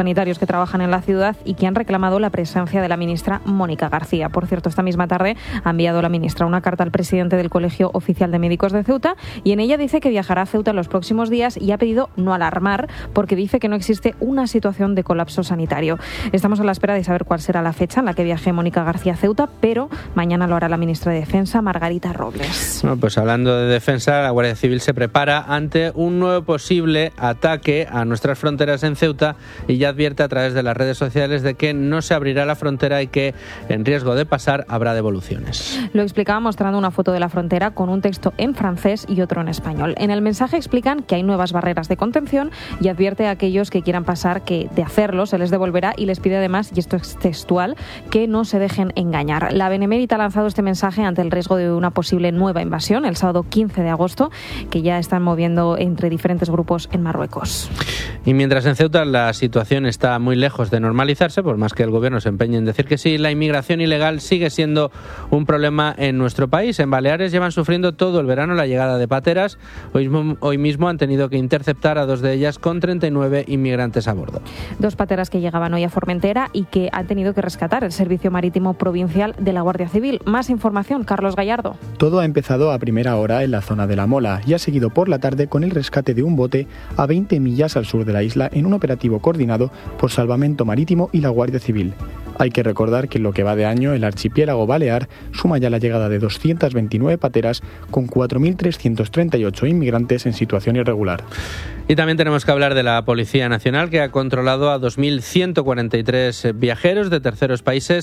Speaker 27: sanitarios que trabajan en la ciudad y que han reclamado la presencia de la ministra Mónica García. Por cierto, esta misma tarde ha enviado la ministra una carta al presidente del Colegio Oficial de Médicos de Ceuta y en ella dice que viajará a Ceuta en los próximos días y ha pedido no alarmar porque dice que no existe una situación de colapso sanitario. Estamos a la espera de saber cuál será la fecha en la que viaje Mónica García a Ceuta, pero mañana lo hará la ministra de Defensa, Margarita Robles.
Speaker 2: Bueno, pues hablando de defensa, la Guardia Civil se prepara ante un nuevo posible ataque a nuestras fronteras en Ceuta y ya advierte a través de las redes sociales de que no se abrirá la frontera y que en riesgo de pasar habrá devoluciones.
Speaker 27: Lo explicaba mostrando una foto de la frontera con un texto en francés y otro en español. En el mensaje explican que hay nuevas barreras de contención y advierte a aquellos que quieran pasar que de hacerlo se les devolverá y les pide además, y esto es textual, que no se dejen engañar. La Benemérita ha lanzado este mensaje ante el riesgo de una posible nueva invasión el sábado quince de agosto, que ya están moviendo entre diferentes grupos en Marruecos.
Speaker 2: Y mientras en Ceuta la situación está muy lejos de normalizarse, por más que el gobierno se empeñe en decir que sí, la inmigración ilegal sigue siendo un problema en nuestro país. En Baleares llevan sufriendo todo el verano la llegada de pateras. Hoy, hoy mismo han tenido que interceptar a dos de ellas con treinta y nueve inmigrantes a bordo.
Speaker 27: Dos pateras que llegaban hoy a Formentera y que han tenido que rescatar el Servicio Marítimo Provincial de la Guardia Civil. Más información, Carlos Gallardo.
Speaker 1: Todo ha empezado a primera hora en la zona de La Mola y ha seguido por la tarde con el rescate de un bote a veinte millas al sur de la isla en un operativo coordinado por Salvamento Marítimo y la Guardia Civil. Hay que recordar que en lo que va de año el archipiélago balear suma ya la llegada de doscientas veintinueve pateras con cuatro mil trescientos treinta y ocho inmigrantes en situación irregular.
Speaker 2: Y también tenemos que hablar de la Policía Nacional, que ha controlado a dos mil ciento cuarenta y tres viajeros de terceros países